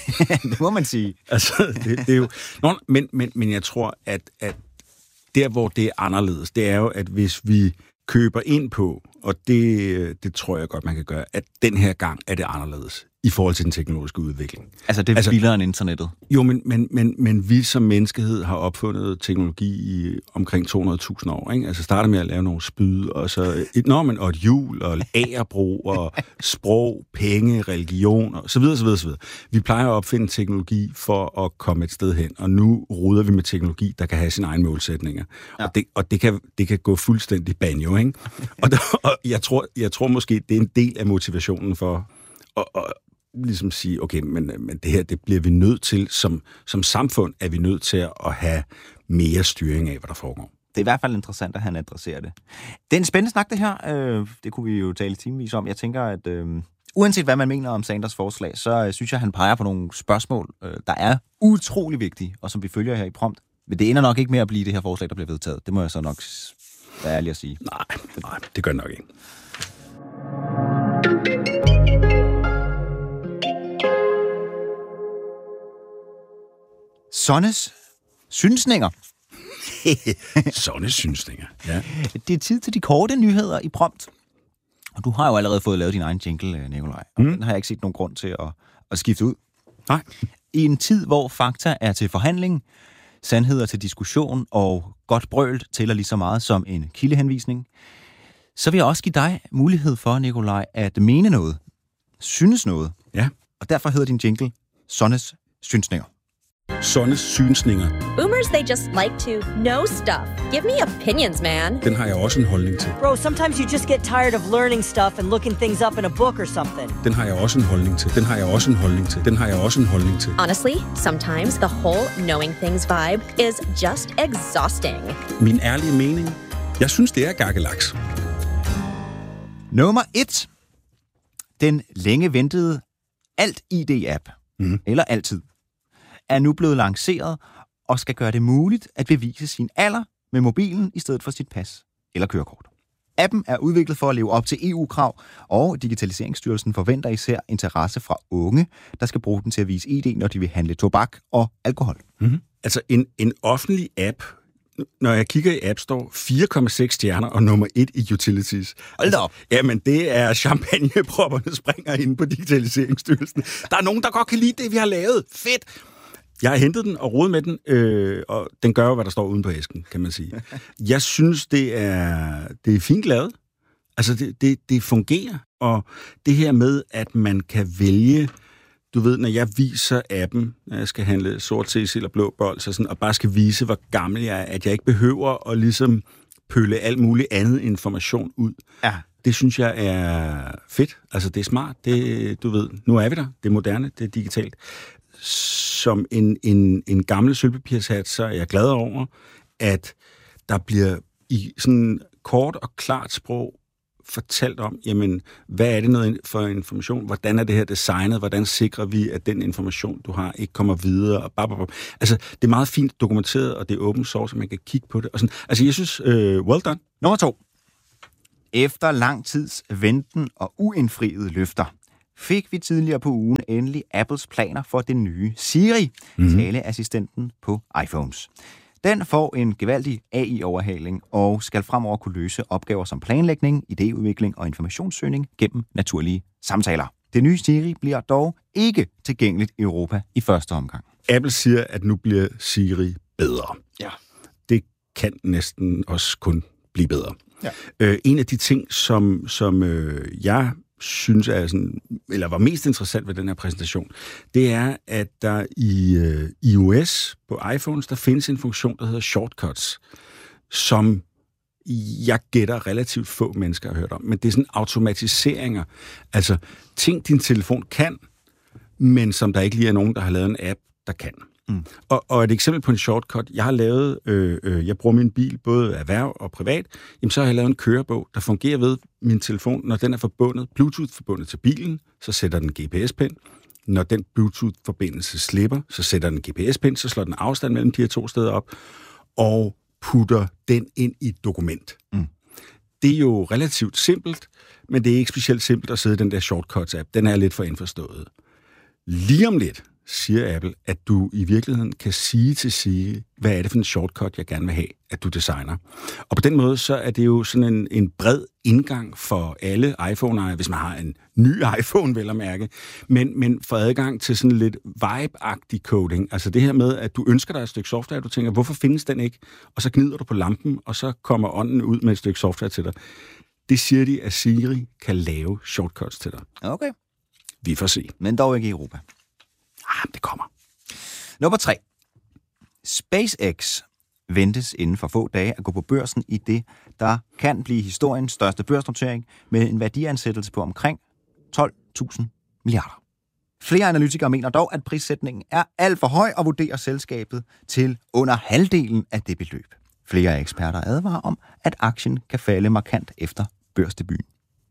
Det må man sige. Altså, det, det er jo... Nå, men, men, men jeg tror, at, at der, hvor det er anderledes, det er jo, at hvis vi køber ind på, og det, det tror jeg godt, man kan gøre, at den her gang er det anderledes i forhold til den teknologiske udvikling. Altså, det er altså, vildere end internettet? Jo, men, men, men, men vi som menneskehed har opfundet teknologi i omkring to hundrede tusind år. Ikke? Altså starter med at lave nogle spyd, og så et, nå, men, og et hjul, og agerbrug, og sprog, penge, religion, og så videre, så videre, så videre. Vi plejer at opfinde teknologi for at komme et sted hen, og nu ruder vi med teknologi, der kan have sine egne målsætninger. Ja. Og, det, og det, kan, det kan gå fuldstændig banjo, ikke? og, der, og jeg, tror, jeg tror måske, det er en del af motivationen for at, at ligesom sige, okay, men, men det her, det bliver vi nødt til, som, som samfund er vi nødt til at have mere styring af, hvad der foregår. Det er i hvert fald interessant, at han adresserer det. Det er en spændende snak, det her. Øh, det kunne vi jo tale timevis om. Jeg tænker, at øh, uanset hvad man mener om Sanders forslag, så øh, synes jeg, at han peger på nogle spørgsmål, øh, der er utrolig vigtige, og som vi følger her i Prompt. Men det ender nok ikke med at blive det her forslag, der bliver vedtaget. Det må jeg så nok være ærlig at sige. Nej, nej, det gør det nok ikke. Sonnes synsninger. Sonnes synsninger, ja. Det er tid til de korte nyheder i Prompt. Og du har jo allerede fået lavet din egen jingle, Nikolaj. Og mm. den har jeg ikke set nogen grund til at, at skifte ud. Nej. I en tid, hvor fakta er til forhandling, sandheder til diskussion og godt brøl tæller lige så meget som en kildehenvisning, så vil jeg også give dig mulighed for, Nikolaj, at mene noget, synes noget. Ja. Og derfor hedder din jingle Sonnes synsninger. Sonnes synsninger. Boomers, they just like to know stuff. Give me opinions, man. Den har jeg også en holdning til. Bro, sometimes you just get tired of learning stuff and looking things up in a book or something. Den har jeg også en holdning til. Den har jeg også en holdning til. Den har jeg også en holdning til. Honestly, sometimes the whole knowing things vibe is just exhausting. Min ærlige mening? Jeg synes, det er gakkelaks. Nummer et. Den længe ventede Alt-I D-app, mm. eller Altid, er nu blevet lanceret og skal gøre det muligt at bevise sin alder med mobilen i stedet for sit pas eller kørekort. Appen er udviklet for at leve op til E U-krav, og Digitaliseringsstyrelsen forventer især interesse fra unge, der skal bruge den til at vise I D, når de vil handle tobak og alkohol. Mm-hmm. Altså en, en offentlig app, når jeg kigger i App Store, fire komma seks stjerner og nummer et i utilities. Hold da op. Altså, jamen, det er champagnepropperne springer inde på Digitaliseringsstyrelsen. Der er nogen, der godt kan lide det, vi har lavet. Fedt! Jeg har hentet den og rodet med den, øh, og den gør jo, hvad der står uden på æsken, kan man sige. Jeg synes, det er, det er fint lavet. Altså, det, det, det fungerer. Og det her med, at man kan vælge, du ved, når jeg viser appen, når jeg skal handle sort T C eller blå bold, så sådan, og bare skal vise, hvor gammel jeg er, at jeg ikke behøver at ligesom pølle alt muligt andet information ud. Ja. Det synes jeg er fedt. Altså, det er smart. Det, du ved, nu er vi der. Det er moderne. Det er digitalt. Som en, en, en gammel sølvpapirshat, så er jeg glad over, at der bliver i sådan kort og klart sprog fortalt om, jamen, hvad er det noget for information? Hvordan er det her designet? Hvordan sikrer vi, at den information, du har, ikke kommer videre? Og bababab. Altså, det er meget fint dokumenteret, og det er open source, og man kan kigge på det. Og sådan. Altså, jeg synes, øh, well done. Nummer to. Efter lang tids venten og uindfriede løfter, fik vi tidligere på ugen endelig Apples planer for den nye Siri, mm-hmm. taleassistenten på iPhones. Den får en gevaldig A I-overhaling og skal fremover kunne løse opgaver som planlægning, idéudvikling og informationssøgning gennem naturlige samtaler. Det nye Siri bliver dog ikke tilgængeligt i Europa i første omgang. Apple siger, at nu bliver Siri bedre. Ja. Det kan næsten også kun blive bedre. Ja. Øh, en af de ting, som, som øh, jeg synes er sådan, eller var mest interessant ved den her præsentation, det er, at der i øh, iOS på iPhones, der findes en funktion, der hedder Shortcuts, som jeg gætter relativt få mennesker har hørt om. Men det er sådan automatiseringer. Altså ting, din telefon kan, men som der ikke lige er nogen, der har lavet en app, der kan. Mm. Og, og et eksempel på en shortcut, jeg har lavet, øh, øh, jeg bruger min bil både erhverv og privat, jamen så har jeg lavet en kørebog, der fungerer ved min telefon, når den er forbundet, Bluetooth-forbundet til bilen, så sætter den G P S-pind. Når den Bluetooth-forbindelse slipper, så sætter den G P S-pind, så slår den afstand mellem de her to steder op, og putter den ind i et dokument. Mm. Det er jo relativt simpelt, men det er ikke specielt simpelt at sidde i den der shortcuts-app. Den er lidt for indforstået. Lige om lidt siger Apple, at du i virkeligheden kan sige til Siri, hvad er det for en shortcut, jeg gerne vil have, at du designer. Og på den måde, så er det jo sådan en, en bred indgang for alle iPhone-ejere, hvis man har en ny iPhone, vel at mærke, men, men for adgang til sådan lidt vibe-agtig coding. Altså det her med, at du ønsker dig et stykke software, du tænker, hvorfor findes den ikke? Og så gnider du på lampen, og så kommer ånden ud med et stykke software til dig. Det siger de, at Siri kan lave shortcuts til dig. Okay. Vi får se. Men dog ikke i Europa. Ah, det kommer. Nummer tre. SpaceX ventes inden for få dage at gå på børsen i det, der kan blive historiens største børsnotering med en værdiansættelse på omkring tolv tusind milliarder. Flere analytikere mener dog, at prissætningen er alt for høj og vurderer selskabet til under halvdelen af det beløb. Flere eksperter advarer om, at aktien kan falde markant efter børsdebuten.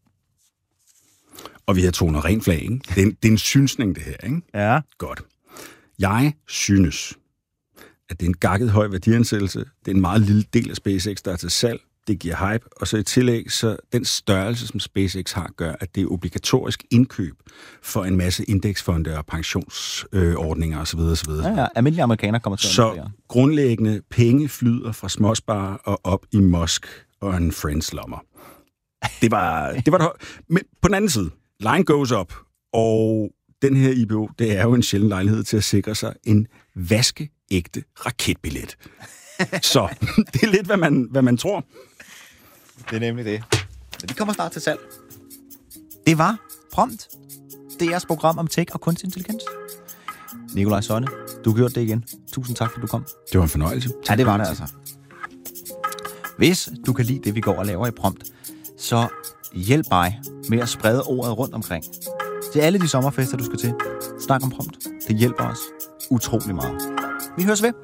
Og vi har tonet rent flag, ikke? Det er en, det er en synsning, det her, ikke? Ja. Godt. Jeg synes, at det er en gakket høj værdiansættelse. Det er en meget lille del af SpaceX, der er til salg. Det giver hype. Og så i tillæg, så den størrelse, som SpaceX har, gør, at det er obligatorisk indkøb for en masse indeksfonde og pensionsordninger osv. osv. Ja, ja. Almindelige amerikanere kommer til at Så investere. grundlæggende penge flyder fra småsparer og op i Musk og en friends lommer. Det var det. Var det. Men på den anden side, line goes up, og den her I B O, det er jo en sjælden lejlighed til at sikre sig en vaskeægte raketbillet. Så det er lidt, hvad man, hvad man tror. Det er nemlig det. Men de kommer snart til salg. Det var Prompt. Det er jeres program om tech og kunstig intelligens. Nikolaj Sonne, du har gjort det igen. Tusind tak, fordi du kom. Det var en fornøjelse. Ja, det var det altså. Hvis du kan lide det, vi går og laver i Prompt, så hjælp mig med at sprede ordet rundt omkring. Til alle de sommerfester, du skal til. Snak om Prompt. Det hjælper os utrolig meget. Vi høres ved.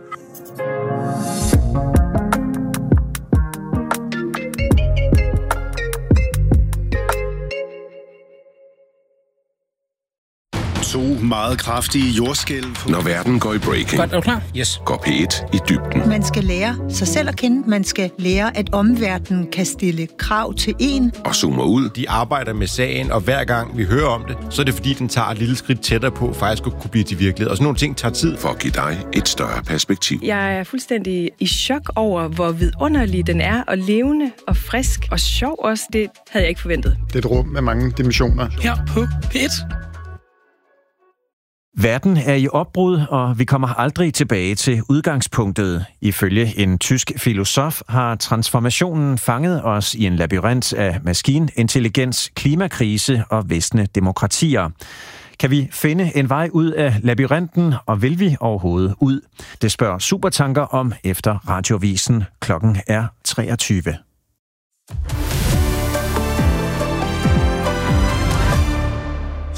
To meget kraftige jordskælv. Når verden går i breaking, Godt, er du klar? Yes. går P et i dybden. Man skal lære sig selv at kende. Man skal lære, at omverdenen kan stille krav til en. Og zoomer ud. De arbejder med sagen, og hver gang vi hører om det, så er det fordi, den tager et lille skridt tættere på, faktisk at kunne blive til virkelighed. Og sådan nogle ting tager tid. For at give dig et større perspektiv. Jeg er fuldstændig i chok over, hvor vidunderlig den er, og levende og frisk og sjov også. Det havde jeg ikke forventet. Det er et rum med mange dimensioner. Her på P et. Verden er i opbrud, og vi kommer aldrig tilbage til udgangspunktet. Ifølge en tysk filosof har transformationen fanget os i en labyrint af maskinintelligens, klimakrise og visne demokratier. Kan vi finde en vej ud af labyrinten, og vil vi overhovedet ud? Det spørger Supertanker om efter Radiovisen. Klokken er treogtyve.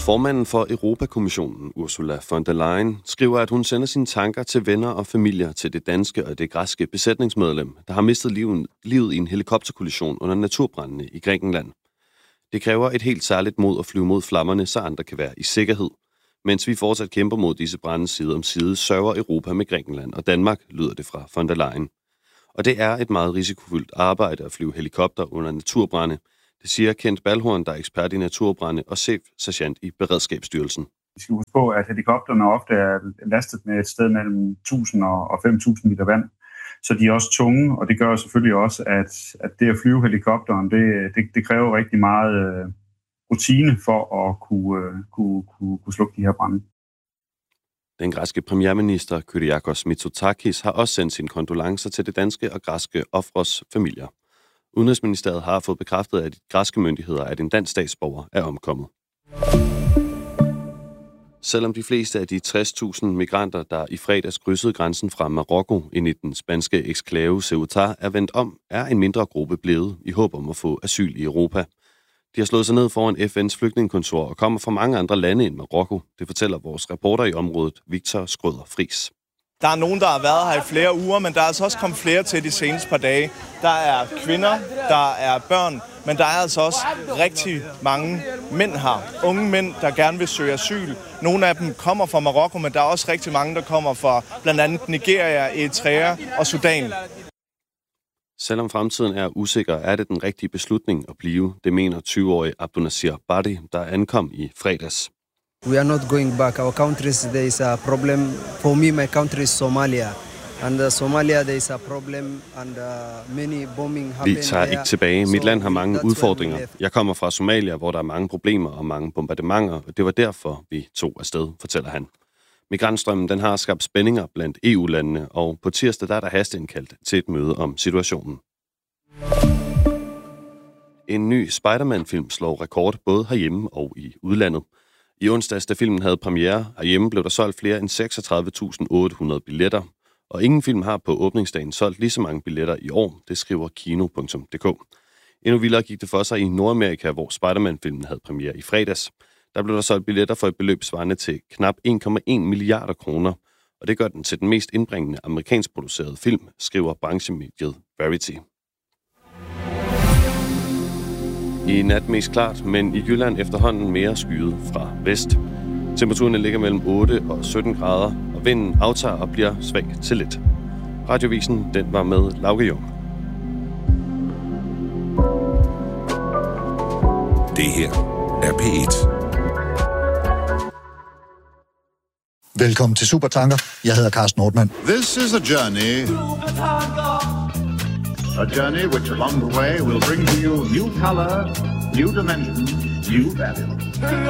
Formanden for Europakommissionen, Ursula von der Leyen, skriver, at hun sender sine tanker til venner og familier til det danske og det græske besætningsmedlem, der har mistet livet, livet i en helikopterkollision under naturbrændene i Grækenland. Det kræver et helt særligt mod at flyve mod flammerne, så andre kan være i sikkerhed. Mens vi fortsat kæmper mod disse brænde side om side, sørger Europa med Grækenland og Danmark, lyder det fra von der Leyen. Og det er et meget risikofyldt arbejde at flyve helikopter under naturbrænde. Det siger Kent Balhorn, der er ekspert i naturbrænde og chef-sergeant i Beredskabsstyrelsen. Vi skal huske på, at helikopterne ofte er lastet med et sted mellem tusind og fem tusind liter vand. Så de er også tunge, og det gør selvfølgelig også, at, at det at flyve helikopteren, det, det, det kræver rigtig meget øh, rutine for at kunne, øh, kunne, kunne, kunne slukke de her brænde. Den græske premierminister Kyriakos Mitsotakis har også sendt sine kondolencer til det danske og græske ofres familier. Udenrigsministeriet har fået bekræftet af de græske myndigheder, at en dansk statsborger er omkommet. Selvom de fleste af de tres tusind migranter, der i fredags krydsede grænsen fra Marokko ind i den spanske eksklave Ceuta, er vendt om, er en mindre gruppe blevet i håb om at få asyl i Europa. De har slået sig ned foran F N's flygtningekontor og kommer fra mange andre lande end Marokko. Det fortæller vores reporter i området, Victor Skrøder Friis. Der er nogen, der har været her i flere uger, men der er altså også kommet flere til de seneste par dage. Der er kvinder, der er børn, men der er altså også rigtig mange mænd her. Unge mænd, der gerne vil søge asyl. Nogle af dem kommer fra Marokko, men der er også rigtig mange, der kommer fra blandt andet Nigeria, Eritrea og Sudan. Selvom fremtiden er usikker, er det den rigtige beslutning at blive. Det mener tyve-årige Abdunasir Badi, der ankom i fredags. We are not going back. Our countries, there is a problem. For me, my country is Somalia. And uh, Somalia, there is a problem, and uh, many bombing happen. Vi tager ikke tilbage. Mit land har mange udfordringer. Jeg kommer fra Somalia, hvor der er mange problemer og mange bombardementer, og det var derfor, vi tog afsted, fortæller han. Migrantstrømmen den har skabt spændinger blandt E U-landene, og på tirsdag der er der hasteindkaldt til et møde om situationen. En ny Spider-Man-film slår rekord både herhjemme og i udlandet. I onsdags, da filmen havde premiere herhjemme, blev der solgt flere end seksogtredive tusind otte hundrede billetter, og ingen film har på åbningsdagen solgt lige så mange billetter i år, det skriver kino punktum d k. Endnu vildere gik det for sig i Nordamerika, hvor Spider-Man-filmen havde premiere i fredags. Der blev der solgt billetter for et beløb svarende til knap en komma en milliarder kroner, og det gør den til den mest indbringende amerikansk producerede film, skriver branchemediet Variety. I nat mest klart, men i Jylland efterhånden mere skyet fra vest. Temperaturen ligger mellem otte og sytten grader, og vinden aftager og bliver svag til let. Radiovisen den var med Lauke Jung. Det her er P et. Velkommen til Supertanker. Jeg hedder Carsten Nordmann. This is a journey. A journey which along the way will bring to you new color, new dimension, new value.